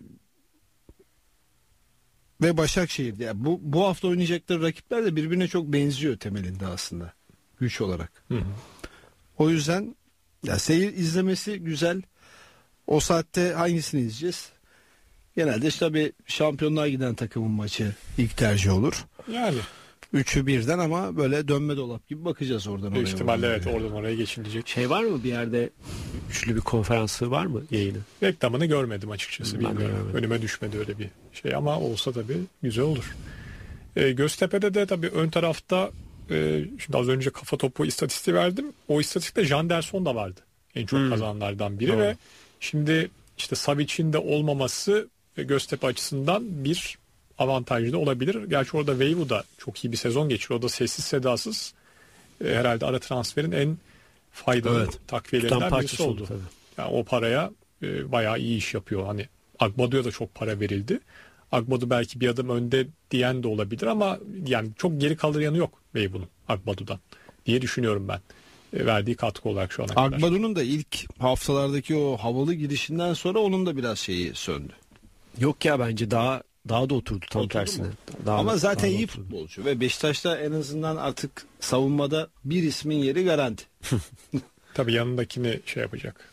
ve Başakşehir. Yani bu hafta oynayacakları rakipler de birbirine çok benziyor temelinde aslında. Güç olarak. Hı. O yüzden ya seyir izlemesi güzel. O saatte hangisini izleyeceğiz? Genelde işte tabii şampiyonluğa giden takımın maçı ilk tercih olur. Yani. Üçü birden ama böyle dönme dolap gibi bakacağız oradan oraya. İhtimalle evet, oradan oraya geçilecek. Şey var mı bir yerde, üçlü bir konferansı var mı yayını? Reklamını görmedim açıkçası. Bilmiyorum. Önüme düşmedi öyle bir şey ama olsa tabii güzel olur. Göztepe'de de tabii ön tarafta şimdi az önce kafa topu istatistiği verdim. O istatistikte Janderson da vardı. En çok kazananlardan biri ve şimdi işte Savic'in de olmaması Göztepe açısından bir avantajlı olabilir. Gerçi orada Veyvu da çok iyi bir sezon geçiriyor. O da sessiz sedasız herhalde ara transferin en faydalı takviyelerinden birisi oldu. Tabii. Yani o paraya bayağı iyi iş yapıyor. Hani Agbado'ya da çok para verildi. Agbado belki bir adım önde diyen de olabilir ama yani çok geri kalır yanı yok Veyvu'nun Agbado'dan diye düşünüyorum ben. Verdiği katkı olarak şu ana kadar. Agbado'nun da ilk haftalardaki o havalı girişinden sonra onun da biraz şeyi söndü. Yok ya, bence daha da oturdu tam tersine. Ama zaten iyi futbolcu ve Beşiktaş'ta en azından artık savunmada bir ismin yeri garanti. Tabii yanındakini şey yapacak.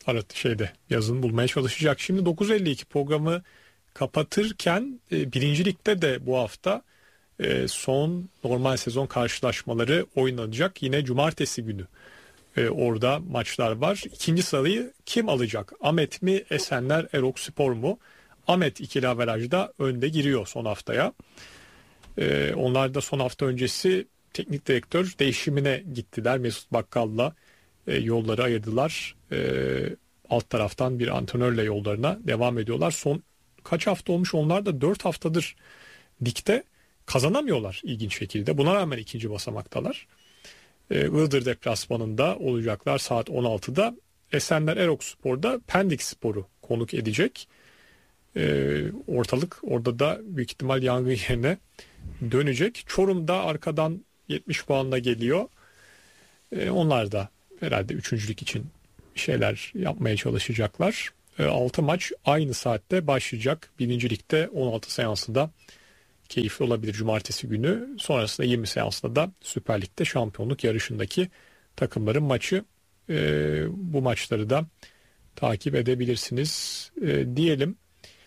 Yazın bulmaya çalışacak. Şimdi 9.52 programı kapatırken birincilikte de bu hafta son normal sezon karşılaşmaları oynanacak. Yine cumartesi günü orada maçlar var. İkinci sırayı kim alacak? Ahmet mi, Esenler, Erokspor mu? Ahmet ikili averajda önde giriyor son haftaya. Onlar da son hafta öncesi teknik direktör değişimine gittiler. Mesut Bakkal'la yolları ayırdılar. Alt taraftan bir antrenörle yollarına devam ediyorlar. Son kaç hafta olmuş, onlar da 4 haftadır ligde kazanamıyorlar ilginç şekilde. Buna rağmen ikinci basamaktalar. Iğdır deplasmanında olacaklar saat 16'da. Esenler Erokspor'da Pendik Spor'u konuk edecek. Ortalık orada da büyük ihtimal yangın yerine dönecek. Çorum'da arkadan 70 puanla geliyor. Onlar da herhalde üçüncülük için bir şeyler yapmaya çalışacaklar. 6 maç aynı saatte başlayacak. 1. Lig'de 16 seansı da keyifli olabilir cumartesi günü. Sonrasında 20 seansında da Süper Lig'de şampiyonluk yarışındaki takımların maçı. Bu maçları da takip edebilirsiniz diyelim.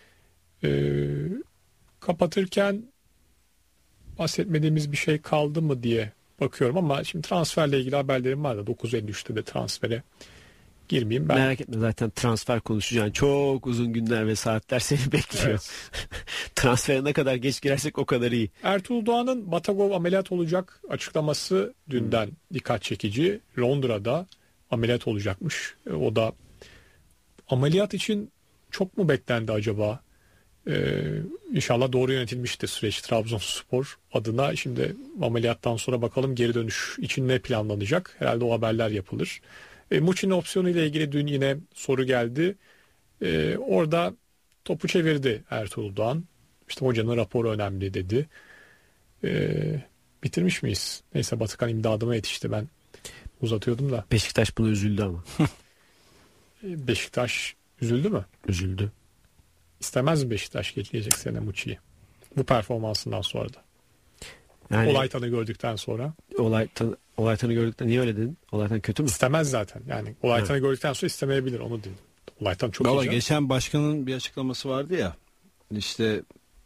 Kapatırken bahsetmediğimiz bir şey kaldı mı diye bakıyorum ama şimdi transferle ilgili haberlerim var da 9.53'te de transfere girmeyeyim. Merak etme, zaten transfer konuşacağın çok uzun günler ve saatler seni bekliyor. Evet. Transfere ne kadar geç girersek o kadar iyi. Ertuğrul Doğan'ın Batagov ameliyat olacak açıklaması dünden dikkat çekici. Londra'da ameliyat olacakmış. O da ameliyat için çok mu beklendi acaba? İnşallah doğru yönetilmiştir süreç Trabzonspor adına. Şimdi ameliyattan sonra bakalım geri dönüş için ne planlanacak? Herhalde o haberler yapılır. Muçi'nin opsiyonu ile ilgili dün yine soru geldi. Orada topu çevirdi Ertuğrul Doğan. İşte hocanın raporu önemli dedi. Bitirmiş miyiz? Neyse, Batıkan imdadıma yetişti, ben uzatıyordum da. Beşiktaş buna üzüldü ama. Beşiktaş üzüldü mü? Üzüldü. İstemez mi Beşiktaş gelecek sene Muçi'yi? Bu performansından sonra da. Yani Olaytan'ı gördükten sonra. Olaytan'ı gördükten niye öyle dedin? Olaytan kötü mü? İstemez zaten. Yani Olaytan'ı gördükten sonra istemeyebilir, onu dedim. Olaytan çok iyi. Geçen başkanın bir açıklaması vardı ya. İşte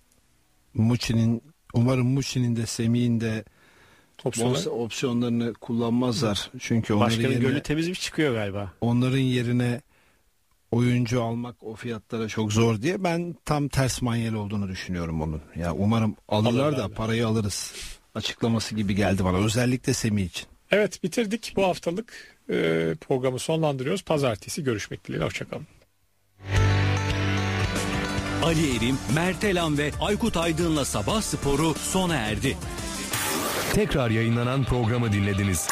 umarım Muçi'nin de Semih'in de opsiyonlarını kullanmazlar. Çünkü başkanın gönlü temizmiş çıkıyor galiba. Onların yerine oyuncu almak o fiyatlara çok zor diye, ben tam ters manyel olduğunu düşünüyorum onun. Ya umarım alırlar da parayı alırız açıklaması gibi geldi bana, özellikle Semih için. Evet, bitirdik bu haftalık programı sonlandırıyoruz. Pazartesi görüşmek dileğiyle, hoşçakalın. Ali Erim, Mert Elan ve Aykut Aydın'la Sabah Sporu sona erdi. Tekrar yayınlanan programı dinlediniz.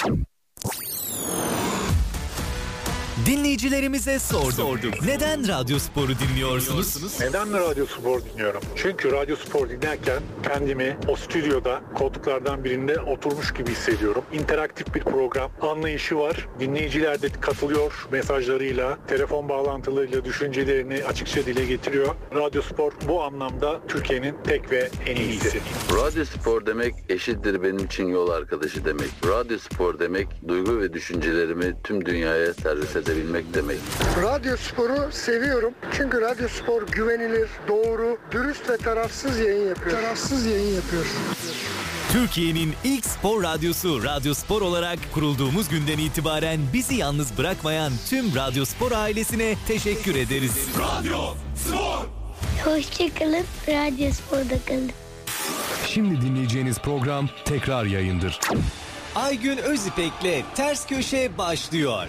Dinleyicilerimize sorduk. Neden Radyo Spor'u dinliyorsunuz? Neden Radyo Spor dinliyorum? Çünkü Radyo Spor dinlerken kendimi o stüdyoda koltuklardan birinde oturmuş gibi hissediyorum. İnteraktif bir program, anlayışı var. Dinleyiciler de katılıyor mesajlarıyla, telefon bağlantılarıyla düşüncelerini açıkça dile getiriyor. Radyo Spor bu anlamda Türkiye'nin tek ve en iyisi. Radyo Spor demek eşittir benim için yol arkadaşı demek. Radyo Spor demek duygu ve düşüncelerimi tüm dünyaya servis edebilmek demek. Radyo Spor'u seviyorum. Çünkü Radyo Spor güvenilir, doğru, dürüst ve tarafsız yayın yapıyor. Türkiye'nin ilk spor radyosu Radyo Spor olarak kurulduğumuz günden itibaren bizi yalnız bırakmayan tüm Radyo Spor ailesine teşekkür ederiz. Radyo Spor. Hoşçakalın, Radyo Spor'da kalın. Şimdi dinleyeceğiniz program tekrar yayındır. Aygün Özipek'le Ters Köşe başlıyor.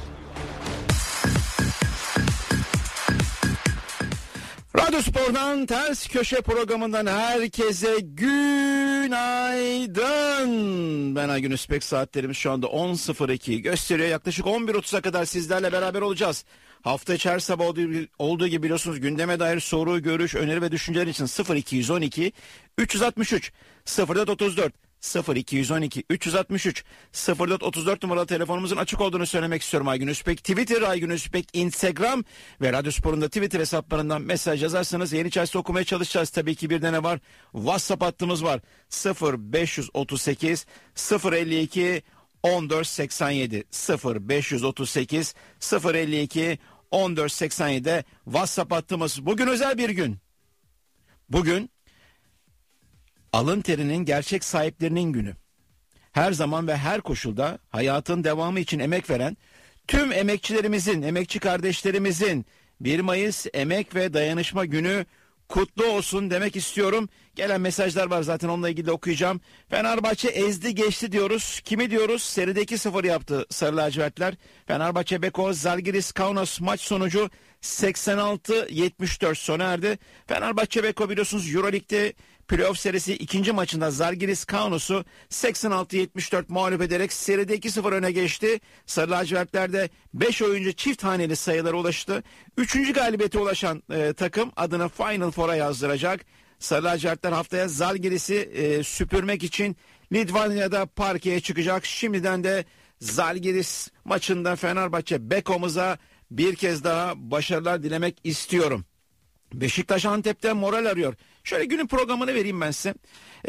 Radyo Spor'dan Ters Köşe programından herkese günaydın. Ben Aygün Özipek, saatlerimiz şu anda 10.02 gösteriyor. Yaklaşık 11.30'a kadar sizlerle beraber olacağız. Hafta içi her sabah olduğu gibi biliyorsunuz gündeme dair soru, görüş, öneri ve düşünceler için 0212 363 0434 0212 363 0434 numaralı telefonumuzun açık olduğunu söylemek istiyorum. Aygün Özipek Twitter, Aygün Özipek Instagram ve Radyo Spor'un da Twitter hesaplarından mesaj yazarsanız yeni içerisinde okumaya çalışacağız. Tabii ki bir de ne var? WhatsApp hattımız var. 0538 052 1487 0538 052 1487 WhatsApp hattımız. Bugün özel bir gün. Bugün alın terinin gerçek sahiplerinin günü. Her zaman ve her koşulda hayatın devamı için emek veren tüm emekçilerimizin, emekçi kardeşlerimizin 1 Mayıs Emek ve Dayanışma Günü kutlu olsun demek istiyorum. Gelen mesajlar var zaten, onunla ilgili de okuyacağım. Fenerbahçe ezdi geçti diyoruz. Kimi diyoruz? Seride 2-0 yaptı Sarı Lacivertler. Fenerbahçe Beko Zalgiris Kaunas maç sonucu 86-74 sona erdi. Fenerbahçe Beko biliyorsunuz Euroleague'de Playoff serisi ikinci maçında Zalgiris Kaunos'u 86-74 mağlup ederek seride 2-0 öne geçti. Sarı lacivertlerde 5 oyuncu çift haneli sayılara ulaştı. 3. galibiyete ulaşan takım adını Final Four'a yazdıracak. Sarı lacivertler haftaya Zalgiris'i süpürmek için Litvanya'da parkeye çıkacak. Şimdiden de Zalgiris maçında Fenerbahçe Beko'muza bir kez daha başarılar dilemek istiyorum. Beşiktaş Antep'te moral arıyor. Şöyle günün programını vereyim ben size.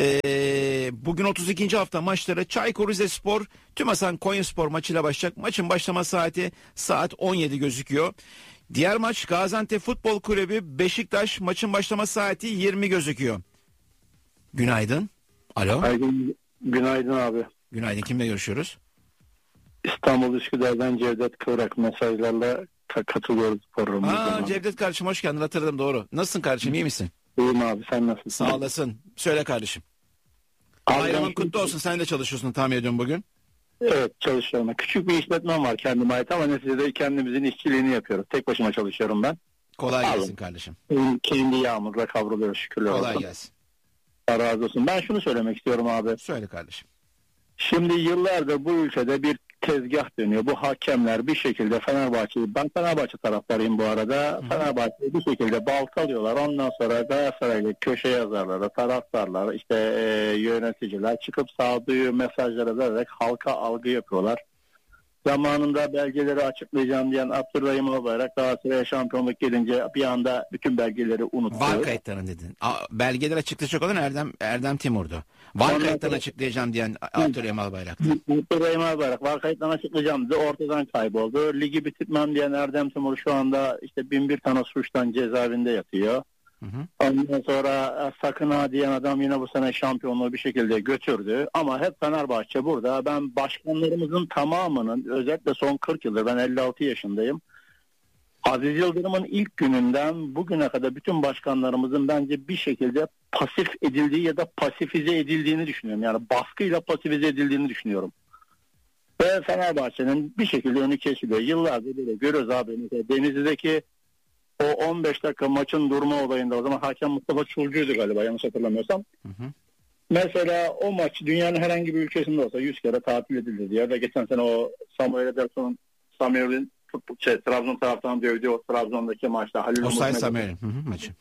Bugün 32. hafta maçları Çaykur Rizespor Tümasan Konyaspor maçıyla başlayacak. Maçın başlama saati saat 17 gözüküyor. Diğer maç Gaziantep Futbol Kulübü Beşiktaş, maçın başlama saati 20 gözüküyor. Günaydın. Alo. Günaydın abi. Günaydın. Kimle görüşüyoruz? İstanbul Üsküdar'dan Cevdet Kıvrak mesajlarla katılıyoruz programımıza. Cevdet kardeşim hoş geldin, hatırladım, doğru. Nasılsın kardeşim, iyi misin? İyiyim abi, sen nasılsın? Sağ olasın. Söyle kardeşim. Bayramın kutlu olsun, sen de çalışıyorsun tahmin ediyorum bugün. Evet, çalışıyorum. Küçük bir işletmem var kendime ait ama neticede kendimizin işçiliğini yapıyoruz. Tek başıma çalışıyorum ben. Kolay gelsin kardeşim. Kendi yağımızla kavruluyoruz şükürler olsun. Kolay gelsin. Allah razı olsun. Ben şunu söylemek istiyorum abi. Söyle kardeşim. Şimdi yıllardır bu ülkede bir tezgah dönüyor. Bu hakemler bir şekilde Fenerbahçe'yi, ben Fenerbahçe taraftarıyım bu arada. Fenerbahçe'yi bir şekilde baltalıyorlar. Ondan sonra Galatasaray'la köşe yazarları, taraftarlar, işte yöneticiler çıkıp sağduyu mesajları vererek halka algı yapıyorlar. Zamanında belgeleri açıklayacağım diyen Abdurrahim Albayrak Galatasaray'a şampiyonluk gelince bir anda bütün belgeleri unuttu. Var kayıtlarını dedin. Belgeler açıklayacak olan Erdem Timur'du. Var kayıtlarını açıklayacağım diyen Abdurrahim Albayrak'tı. Abdurrahim Albayrak var kayıtlarını açıklayacağım dedi, ortadan kayboldu. Ligi bitirmem diyen Erdem Timur şu anda işte 1001 tane suçtan cezaevinde yatıyor. Ondan sonra sakın ha diyen adam yine bu sene şampiyonluğu bir şekilde götürdü. Ama hep Fenerbahçe burada. Ben başkanlarımızın tamamının, özellikle son 40 yıldır, ben 56 yaşındayım. Aziz Yıldırım'ın ilk gününden bugüne kadar bütün başkanlarımızın bence bir şekilde pasif edildiği ya da pasifize edildiğini düşünüyorum. Yani baskıyla pasifize edildiğini düşünüyorum. Ve Fenerbahçe'nin bir şekilde önü kesiliyor. Yıllardır böyle görüyoruz abi. Mesela Denizli'deki o 15 dakika maçın durma olayında, o zaman hakem Mustafa Çulcu'ydu galiba yanlış hatırlamıyorsam. Mesela o maç dünyanın herhangi bir ülkesinde olsa 100 kere tatil edilirdi. Ya da geçen sene o Samuel Ederson'un Samuel'in Trabzon taraftan dövdüğü o Trabzon'daki maçta Halil Osay Samuel'in maçı.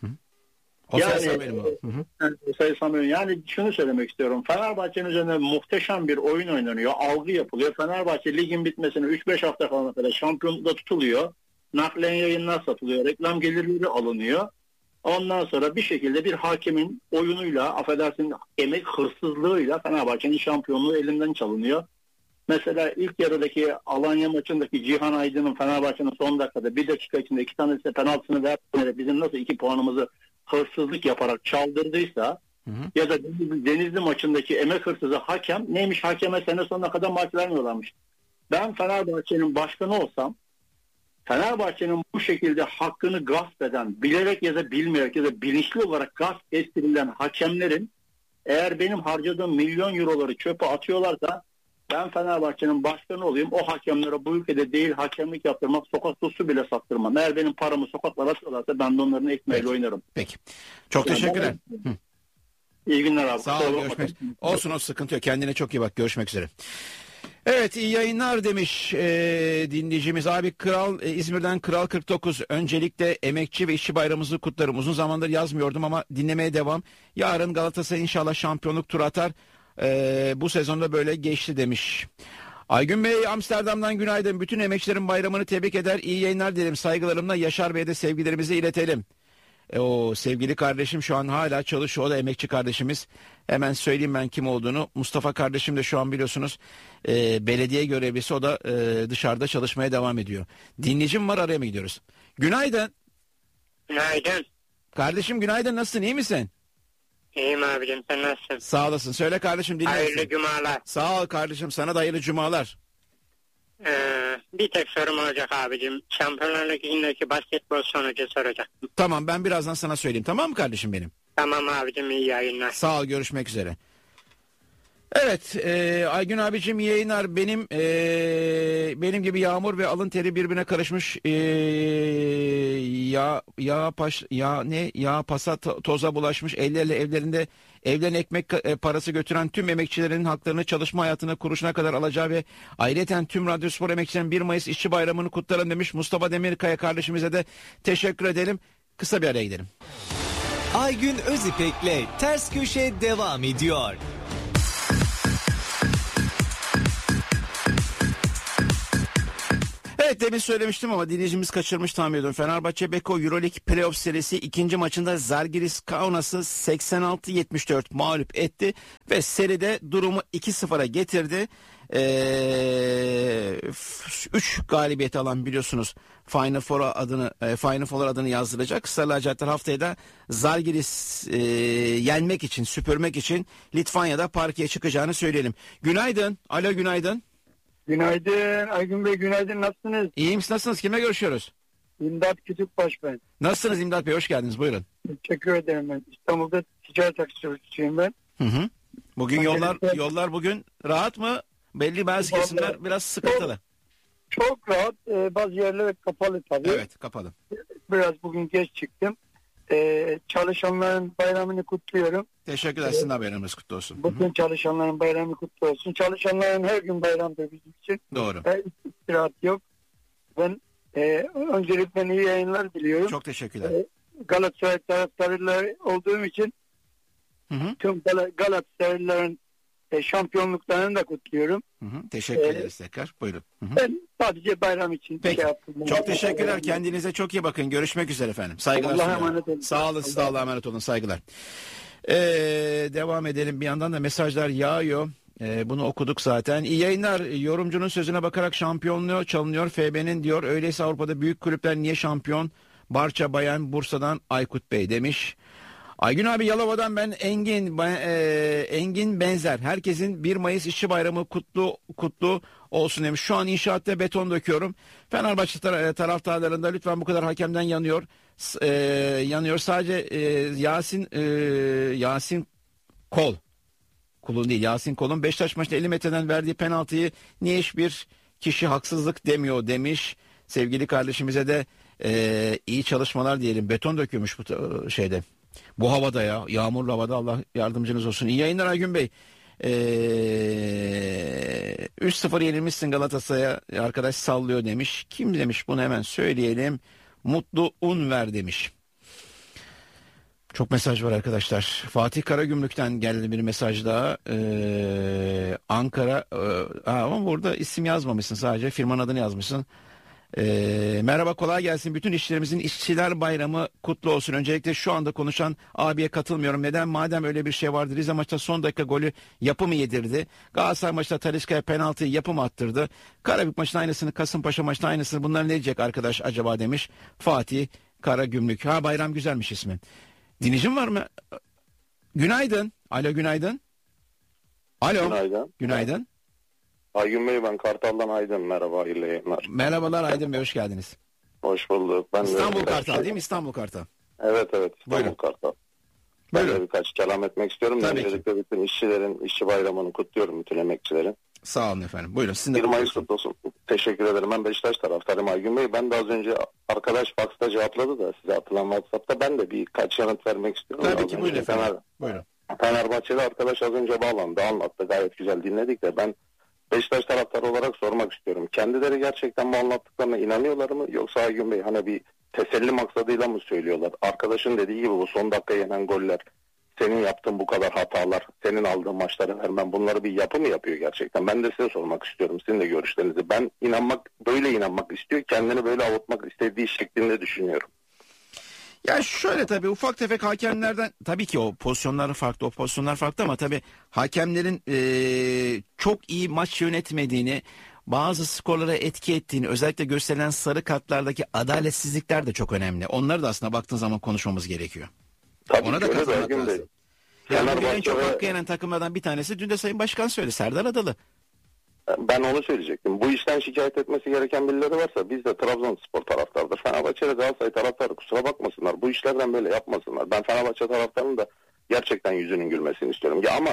Osay Samuel'in. Yani şunu söylemek istiyorum. Fenerbahçe'nin üzerinde muhteşem bir oyun oynanıyor. Algı yapılıyor. Fenerbahçe ligin bitmesine 3-5 hafta kalana kadar şampiyonlukta tutuluyor. Naklen yayınlar satılıyor. Reklam gelirleri alınıyor. Ondan sonra bir şekilde bir hakemin oyunuyla, affedersin, emek hırsızlığıyla Fenerbahçe'nin şampiyonluğu elinden çalınıyor. Mesela ilk yarıdaki Alanya maçındaki Cihan Aydın'ın Fenerbahçe'nin son dakikada 1 dakika içinde 2 tanesine penaltısını vermeyerek bizim nasıl 2 puanımızı hırsızlık yaparak çaldırdıysa, ya da Denizli maçındaki emek hırsızı hakem neymiş, hakeme sene sonuna kadar maç vermiyorlarmış. Ben Fenerbahçe'nin başkanı olsam, Fenerbahçe'nin bu şekilde hakkını gasp eden, bilerek ya da bilmeyerek ya da bilinçli olarak gasp ettirilen hakemlerin, eğer benim harcadığım milyon euroları çöpe atıyorlarsa, ben Fenerbahçe'nin başkanı olayım, o hakemlere bu ülkede değil hakemlik yaptırmak, sokakta su bile sattırmam. Eğer benim paramı sokaklara atıyorlarsa ben de onların ekmeğiyle oynarım. Peki. Çok teşekkürler. İyi günler abi. Sağ ol, görüşmek. Olsun, o sıkıntı yok. Kendine çok iyi bak. Görüşmek üzere. Evet, iyi yayınlar demiş dinleyicimiz. Abi İzmir'den Kral 49. Öncelikle emekçi ve işçi bayramımızı kutlarım. Uzun zamandır yazmıyordum ama dinlemeye devam. Yarın Galatasaray inşallah şampiyonluk turu atar. Bu sezonda böyle geçti demiş. Aygün Bey Amsterdam'dan günaydın. Bütün emekçilerin bayramını tebrik eder. İyi yayınlar dilerim. Saygılarımla Yaşar Bey'e de sevgilerimizi iletelim. O sevgili kardeşim şu an hala çalışıyor. O da emekçi kardeşimiz. Hemen söyleyeyim ben kim olduğunu. Mustafa kardeşim de şu an biliyorsunuz belediye görevlisi. O da dışarıda çalışmaya devam ediyor. Dinleyicim var, araya mı gidiyoruz? Günaydın. Günaydın. Kardeşim günaydın, nasılsın, iyi misin? İyiyim abicim, sen nasılsın? Sağ olasın. Söyle kardeşim, dinliyorsun. Hayırlı cumalar. Sağ ol kardeşim, sana da hayırlı cumalar. Bir tek sorum olacak abicim. Şampiyonlar Ligi'ndeki basketbol sonucu soracaktım. Tamam, ben birazdan sana söyleyeyim, tamam mı kardeşim benim? Tamam abicim, iyi yayınlar. Sağ ol, görüşmek üzere. Evet, Aygün abicim iyi yayınlar. Benim gibi yağmur ve alın teri birbirine karışmış yağ pasa toza bulaşmış ellerle evlerine ekmek parası götüren tüm emekçilerin haklarını çalışma hayatına kuruşuna kadar alacağı ve ayrıca tüm Radyospor emekçilerin 1 Mayıs İşçi Bayramı'nı kutlarım demiş. Mustafa Demirkaya kardeşimize de teşekkür edelim. Kısa bir araya gidelim. Aygün Özipek'le Ters Köşe devam ediyor. Evet, demin söylemiştim ama dinleyicimiz kaçırmış tahmin ediyorum. Fenerbahçe Beko Euroleague Playoff serisi ikinci maçında Zalgiris Kaunas'ı 86-74 mağlup etti ve seride durumu 2-0'a getirdi. 3 galibiyeti alan biliyorsunuz Final Four adını yazdıracak. Sarı lacivertler haftaya da Zalgiris yenmek için, süpürmek için Litvanya'da parkeye çıkacağını söyleyelim. Günaydın. Alo, günaydın. Günaydın Aygün Bey, günaydın, nasılsınız? İyiyim, nasılsınız? Kimle görüşüyoruz? İmdat Kütükbaş ben. Nasılsınız İmdat Bey? Hoş geldiniz, buyurun. Teşekkür ederim ben. İstanbul'da ticaret taksi çalışıyorum ben. Bugün yollar bugün rahat mı? Belli bazı kesimler biraz sıkıntılı. Çok rahat. Bazı yerler kapalı tabii. Evet, kapalı. Biraz bugün geç çıktım. Çalışanların bayramını kutluyorum. Teşekkürler. Sizin de bayramınız kutlu olsun. Bütün çalışanların bayramı kutlu olsun. Çalışanların her gün bayramdır bizim için. Doğru. İstirahat yok. Ben öncelikle iyi yayınlar diliyorum. Çok teşekkürler. Galatasaray taraftarıyla olduğum için tüm Galatasaraylıların şampiyonluklarını da kutluyorum. Teşekkür ederiz tekrar. Buyurun. Ben sadece bayram için Peki. şey yaptım. Çok teşekkürler. Kendinize çok iyi bakın. Görüşmek üzere efendim. Saygılar. Allah'a emanet olun. Sağ olun. Siz de Allah'a emanet olun. Saygılar. Devam edelim. Bir yandan da mesajlar yağıyor. Bunu okuduk zaten. İyi yayınlar. Yorumcunun sözüne bakarak şampiyonluğu çalınıyor. FB'nin diyor. Öyleyse Avrupa'da büyük kulüpler niye şampiyon? Barça, Bayern, Bursa'dan Aykut Bey demiş. Aygün abi, Yalova'dan ben Engin Benzer. Herkesin 1 Mayıs İşçi Bayramı kutlu olsun demiş. Şu an inşaatta beton döküyorum. Fenerbahçe taraftarlarında lütfen bu kadar hakemden yanıyor. Sadece Yasin Kol'un değil, Yasin Kol'un Beşiktaş maçında 50 metreden verdiği penaltıyı niye hiçbir kişi haksızlık demiyor demiş. Sevgili kardeşimize de iyi çalışmalar diyelim. Beton döküyormuş bu şeyde. Bu havada ya, yağmurlu havada, Allah yardımcınız olsun. İyi yayınlar Aygün Bey. 3-0 yenilmişsin Galatasaray'a, arkadaş sallıyor demiş. Kim demiş bunu, hemen söyleyelim. Mutlu Unver demiş. Çok mesaj var arkadaşlar. Fatih Karagümrük'ten geldi bir mesaj daha. Ankara ama burada isim yazmamışsın, sadece firmanın adını yazmışsın. Merhaba, kolay gelsin. Bütün işçilerimizin İşçiler Bayramı kutlu olsun. Öncelikle şu anda konuşan abiye katılmıyorum. Neden? Madem öyle bir şey vardı. Rize maçta son dakika golü Yapı mı yedirdi? Galatasaray maçta Talisca'ya penaltıyı Yapı mı attırdı? Karabük maçında aynısını, Kasımpaşa maçında aynısını. Bunlar ne diyecek arkadaş acaba demiş Fatih Karagümrük. Bayram güzelmiş ismi. Dinleyicim var mı? Günaydın. Alo, günaydın. Alo. Günaydın. Günaydın. Aygün Bey, ben Kartal'dan Aydın. Merhaba, hayırlı yayınlar. Merhabalar Aydın Bey, hoş geldiniz. Hoş bulduk. Ben İstanbul Kartal değil mi? İstanbul Kartal. Evet İstanbul Buyurun. Kartal. Ben de birkaç kelam etmek istiyorum. Öncelikle bütün işçilerin işçi bayramını kutluyorum, bütün emekçilerin. Sağ olun efendim. Buyurun. Sizin de 1 Mayıs kutlu olsun. Teşekkür ederim. Ben Beşiktaş taraftarıyım Aygün Bey. Ben de az önce arkadaş faxta cevapladı da size atılan WhatsApp'ta ben de birkaç yanıt vermek istiyorum. Tabii ki, buyurun efendim. Buyurun. Fenerbahçeli arkadaş az önce bağlandı, anlattı. Gayet güzel dinledik de ben Beşiktaş taraftarı olarak sormak istiyorum. Kendileri gerçekten bu anlattıklarına inanıyorlar mı? Yoksa Aygün Bey hani bir teselli maksadıyla mı söylüyorlar? Arkadaşın dediği gibi bu son dakika yenen goller, senin yaptığın bu kadar hatalar, senin aldığın maçları vermen, bunları bir yapı mı yapıyor gerçekten? Ben de size sormak istiyorum, sizin de görüşlerinizi. Ben böyle inanmak istiyor, kendini böyle avutmak istediği şeklinde düşünüyorum. Ya şöyle, tabii ufak tefek hakemlerden, tabii ki o pozisyonlar farklı ama tabii hakemlerin çok iyi maç yönetmediğini, bazı skorlara etki ettiğini, özellikle gösterilen sarı kartlardaki adaletsizlikler de çok önemli. Onları da aslında baktığın zaman konuşmamız gerekiyor. Tabii ona da katılmak lazım. Yani bugün en çok ve... hakkı yenen takımlardan bir tanesi, dün de Sayın Başkan söyledi, Serdar Adalı. Ben onu söyleyecektim. Bu işten şikayet etmesi gereken birileri varsa biz de Trabzonspor taraftarıdır. Fenerbahçe'de Galatasaray taraftarı kusura bakmasınlar. Bu işlerden böyle yapmasınlar. Ben Fenerbahçe taraftarının da gerçekten yüzünün gülmesini istiyorum. Ya ama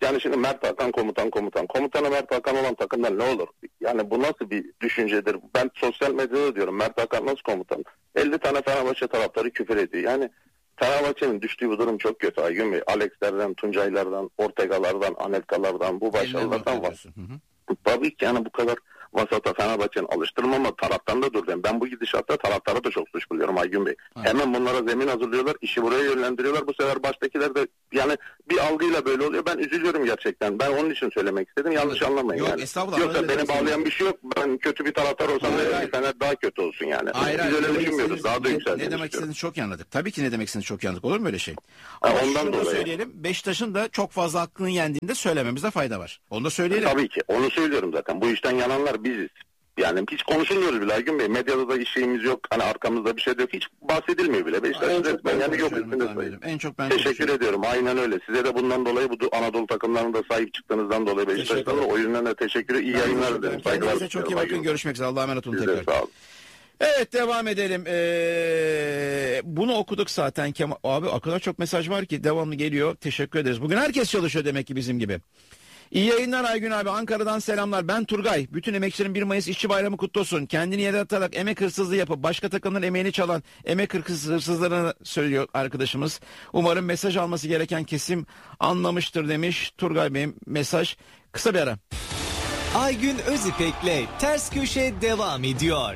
Yani şimdi Mert Hakan komutan. Komutanı Mert Hakan olan takımdan ne olur? Yani bu nasıl bir düşüncedir? Ben sosyal medyada diyorum Mert Hakan nasıl komutan? 50 tane Fenerbahçe taraftarı küfür ediyor. Yani Fenerbahçe'nin düştüğü bu durum çok kötü Aygün Bey. Alex'lerden, Tuncay'lardan, Ortega'lardan, Anelka'lardan, bu başarılardan var. Tabii ki yani bu kadar vasata Fenerbahçe'nin alıştırmama taraftan da dur. Ben bu gidişatta taraftara da çok suç buluyorum Aygün Bey. Hemen bunlara zemin hazırlıyorlar, işi buraya yönlendiriyorlar. Bu sefer baştakiler de yani bir algıyla böyle oluyor. Ben üzülüyorum gerçekten. Ben onun için söylemek istedim. Yanlış anlamayın. Yok, yani. estağfurullah. Yoksa beni bağlayan bir şey yok. Ben kötü bir taraftar olsam Fener daha kötü olsun yani. Biz öyle düşünmüyoruz. Daha da yükseldiğini Ne demek istediğinizi çok iyi anladık. Tabii ki ne demek istediğinizi çok iyi anladık. Olur mu öyle şey? Ondan şunu da dolayı. söyleyelim. Beşiktaş'ın da çok fazla hakkını yendiğinde söylememizde fayda var. Onu da söyleyelim. Tabii ki. Onu söylüyorum zaten. Bu işten yananlar biziz. Yani hiç konuşulmuyoruz bile Aygün Bey. Medyada da şeyimiz yok. Hani arkamızda bir şey yok. Hiç bahsedilmiyor bile. Beşiktaş'ın resmen yani yok üstünde. En çok ben teşekkür ediyorum. Aynen öyle. Size de bundan dolayı bu Anadolu takımlarına da sahip çıktığınızdan dolayı Beşiktaş'tan da o yüzden de teşekkür ederim. İyi yayınlar dilerim. Saygılar. Kendinize çok iyi bakın. Görüşmek üzere. Allah'a emanet olun Size tekrar. sağ olun. Evet, devam edelim. Bunu okuduk zaten. Abi o kadar çok mesaj var ki devamlı geliyor. Teşekkür ederiz. Bugün herkes çalışıyor demek ki bizim gibi. İyi yayınlar Aygün abi. Ankara'dan selamlar. Ben Turgay. Bütün emekçilerin 1 Mayıs İşçi Bayramı kutlu olsun. Kendini yere atarak emek hırsızlığı yapıp başka takımların emeğini çalan emek hırsızlarına söylüyor arkadaşımız. Umarım mesaj alması gereken kesim anlamıştır demiş Turgay Bey'im. Mesaj. Kısa bir ara. Aygün Özipek'le Ters Köşe devam ediyor.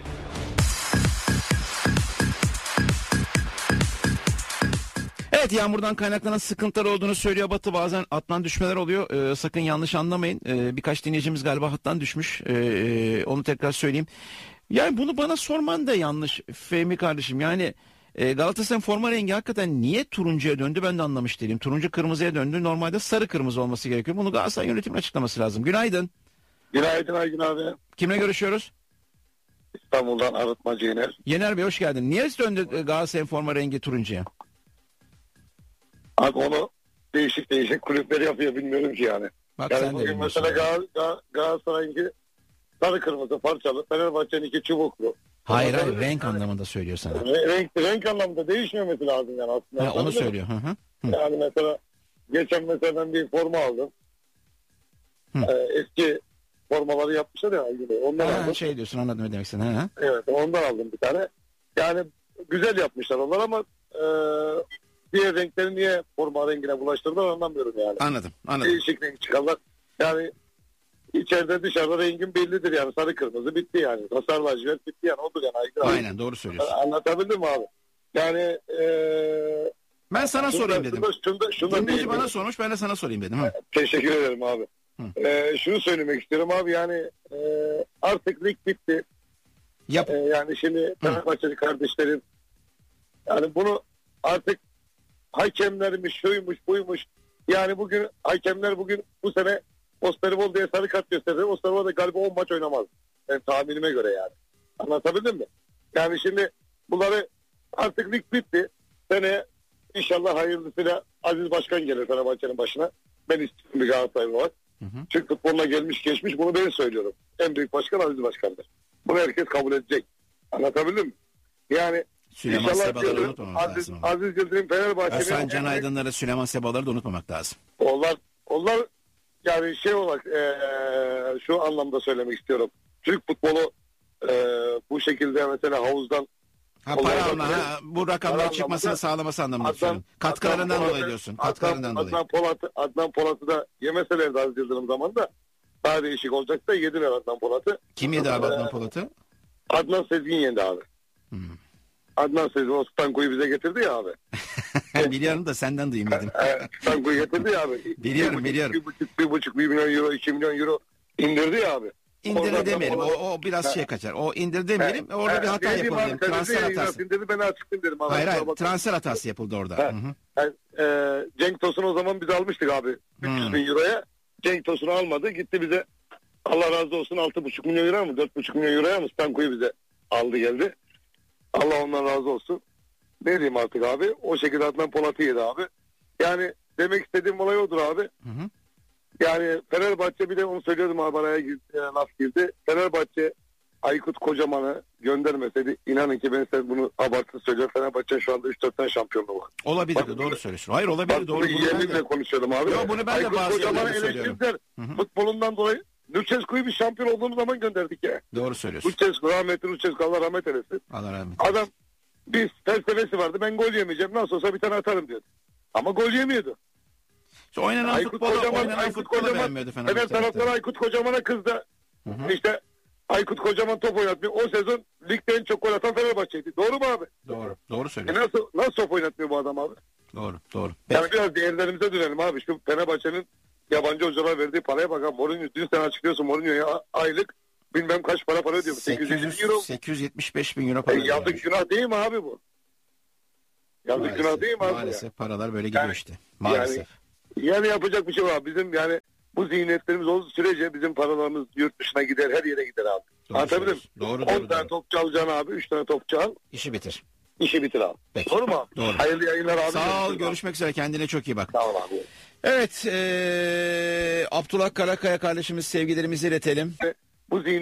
Evet, yağmurdan kaynaklanan sıkıntılar olduğunu söylüyor Batı. Bazen hattan düşmeler oluyor. Sakın yanlış anlamayın. Birkaç dinleyicimiz galiba hattan düşmüş. Onu tekrar söyleyeyim. Yani bunu bana sorman da yanlış Fehmi kardeşim. Yani Galatasaray'ın forma rengi hakikaten niye turuncuya döndü ben de anlamış değilim. Turuncu kırmızıya döndü. Normalde sarı kırmızı olması gerekiyor. Bunu Galatasaray yönetimin açıklaması lazım. Günaydın. Günaydın Aygün abi. Kimle görüşüyoruz? İstanbul'dan Arıtmacı Yener. Yener Bey hoş geldin. Niye döndü Galatasaray'ın forma rengi turuncuya? Abi onu değişik kulüpler yapıyor bilmiyorum ki yani. Bak yani sen de bugün mesela Galatasaray'ınki sarı kırmızı parçalı, Fenerbahçe'ninki çubuklu. Hayır renk anlamında söylüyor sana. Renk anlamında değişmemesi lazım yani aslında. Onu söylüyor. Hı. Yani mesela geçen ben bir forma aldım. Eski formaları yapmışlar ya. Ondan aldım. Şey diyorsun, anladım ne demek istedin. Evet, ondan aldım bir tane. Yani güzel yapmışlar onlar ama diğer renkleri niye forma rengine bulaştırdılar anlamıyorum yani. Anladım. Değişik renk çıkarlar. Yani içeride dışarıda rengin bellidir yani. Sarı kırmızı bitti yani. Sarı lacivert bitti yani. Odur yani. Aynen, doğru söylüyorsun. Anlatabildim mi abi? Yani ben sana sorayım dedim. Dinleyici bana sormuş, ben de sana sorayım dedim. Teşekkür ederim abi. Şunu söylemek istiyorum abi, yani artık lig bitti. Yani şimdi Fenerbahçeli kardeşlerim yani bunu artık hakemlermiş, şuymuş, buymuş. Yani bugün hakemler bu sene Osterwold diye sarı kart gösterdi. Osterwold da galiba 10 maç oynamaz. Yani tahminime göre yani. Anlatabildim mi? Yani şimdi bunları artık lig bitti. Sene inşallah hayırlısıyla Aziz Başkan gelir Fenerbahçe'nin başına. Ben istiyorum bir Galatasaraylı olarak. Çünkü futboluna gelmiş geçmiş, bunu ben söylüyorum. En büyük başkan Aziz Başkan'dır. Bunu herkes kabul edecek. Anlatabildim mi? Yani Süleyman İnşallah Sebalar'ı unutmamak lazım. Aziz Yıldırım Fenerbahçe'nin... Hasan Can Aydınlar'ı, Süleyman Sebalar'ı da unutmamak lazım. Onlar yani şey olarak şu anlamda söylemek istiyorum. Türk futbolu bu şekilde mesela havuzdan... para alma, bu rakamların çıkmasını sağlaması anlamında söylüyorum. Katkılarından dolayı diyorsun. Adnan Polat'ı da yemeselerdi Aziz Yıldırım zamanında daha değişik olacak da yediler Adnan Polat'ı. Kim yedi abi Adnan Polat'ı? Adnan Sezgin yendi abi. Adnan Sezgin o Stanko'yu bize getirdi ya abi. Biliyorum da senden duyayım dedim. Stanko'yu getirdi ya abi. Biliyorum. 1,5 milyon euro, 2 milyon euro indirdi ya abi. İndir demeyelim. O biraz kaçar. O indir demeyelim. Orada bir hata yapıldı. Transfer hatası. İndirdi, ben açıktım dedim. Hayır. Transfer hatası yapıldı orada. Cenk Tosun'u o zaman biz almıştık abi. 300 bin euroya. Cenk Tosun'u almadı. Gitti bize, Allah razı olsun, 6,5 milyon euro mu 4,5 milyon euroya mı Stanko'yu bize aldı geldi. Allah ondan razı olsun. Ne diyeyim artık abi. O şekilde Adnan Polat'ı yedi abi. Yani demek istediğim olay odur abi. Yani Fenerbahçe, bir de onu söylüyordum abi, araya laf girdi. Fenerbahçe Aykut Kocaman'ı göndermeseydi inanın ki ben size bunu abartılı söylüyorum. Fenerbahçe'nin şu anda 3-4 tane şampiyonluğu var. Olabilir, doğru söylüyorsun. Hayır olabilir, doğru. Bunu yeminle konuşuyorum abi. Yo, bunu ben de Aykut bazı Kocaman'ı yerlerde söylüyorum. eleştirdiler. Futbolundan dolayı Lucescu'yu bir şampiyon olduğumuz zaman gönderdik ya. Doğru söylüyorsun. Lucescu, rahmetli Lucescu, Allah rahmet eylesin. Allah rahmet. Adam bir felsefesi vardı. Ben gol yemeyeceğim. Nasıl olsa bir tane atarım diyordu. Ama gol yemiyordu. Oynanan futbolu beğenmiyordu Fenerbahçe. Fener taraftarı Aykut Kocaman'a kızdı. İşte Aykut Kocaman top oynatmıyor. O sezon ligde en çok gol atan Fenerbahçe'ydi. Doğru mu abi? Doğru söylüyorsun. Nasıl top oynatmıyor bu adam abi? Doğru. Yani biraz değerlerimize dönelim abi. Şu Fenerbahçe'nin yabancı hocalara verdiği paraya bakalım. Mourinho, dün sen açıklıyorsun Mourinho'ya aylık bilmem kaç para ödüyor. 875 bin euro para. Yazık günah değil mi abi bu? Yazık günah değil mi abi? Maalesef paralar böyle gidiyor işte. Maalesef. Yani yapacak bir şey var. Bizim yani bu zihniyetlerimiz olduğu sürece bizim paralarımız yurt dışına gider, her yere gider abi. Anlatabildim mi? 10 tane topçu alacaksın abi, 3 tane topçu al. İşi bitir. İşi bitir abi. Peki. Doğru mu abi? Doğru. Hayırlı yayınlar abi. Sağ ol, görüşmek üzere. Kendine çok iyi bak. Sağ ol abi. Evet, Abdullah Karakaya kardeşimiz sevgilerimizi iletelim.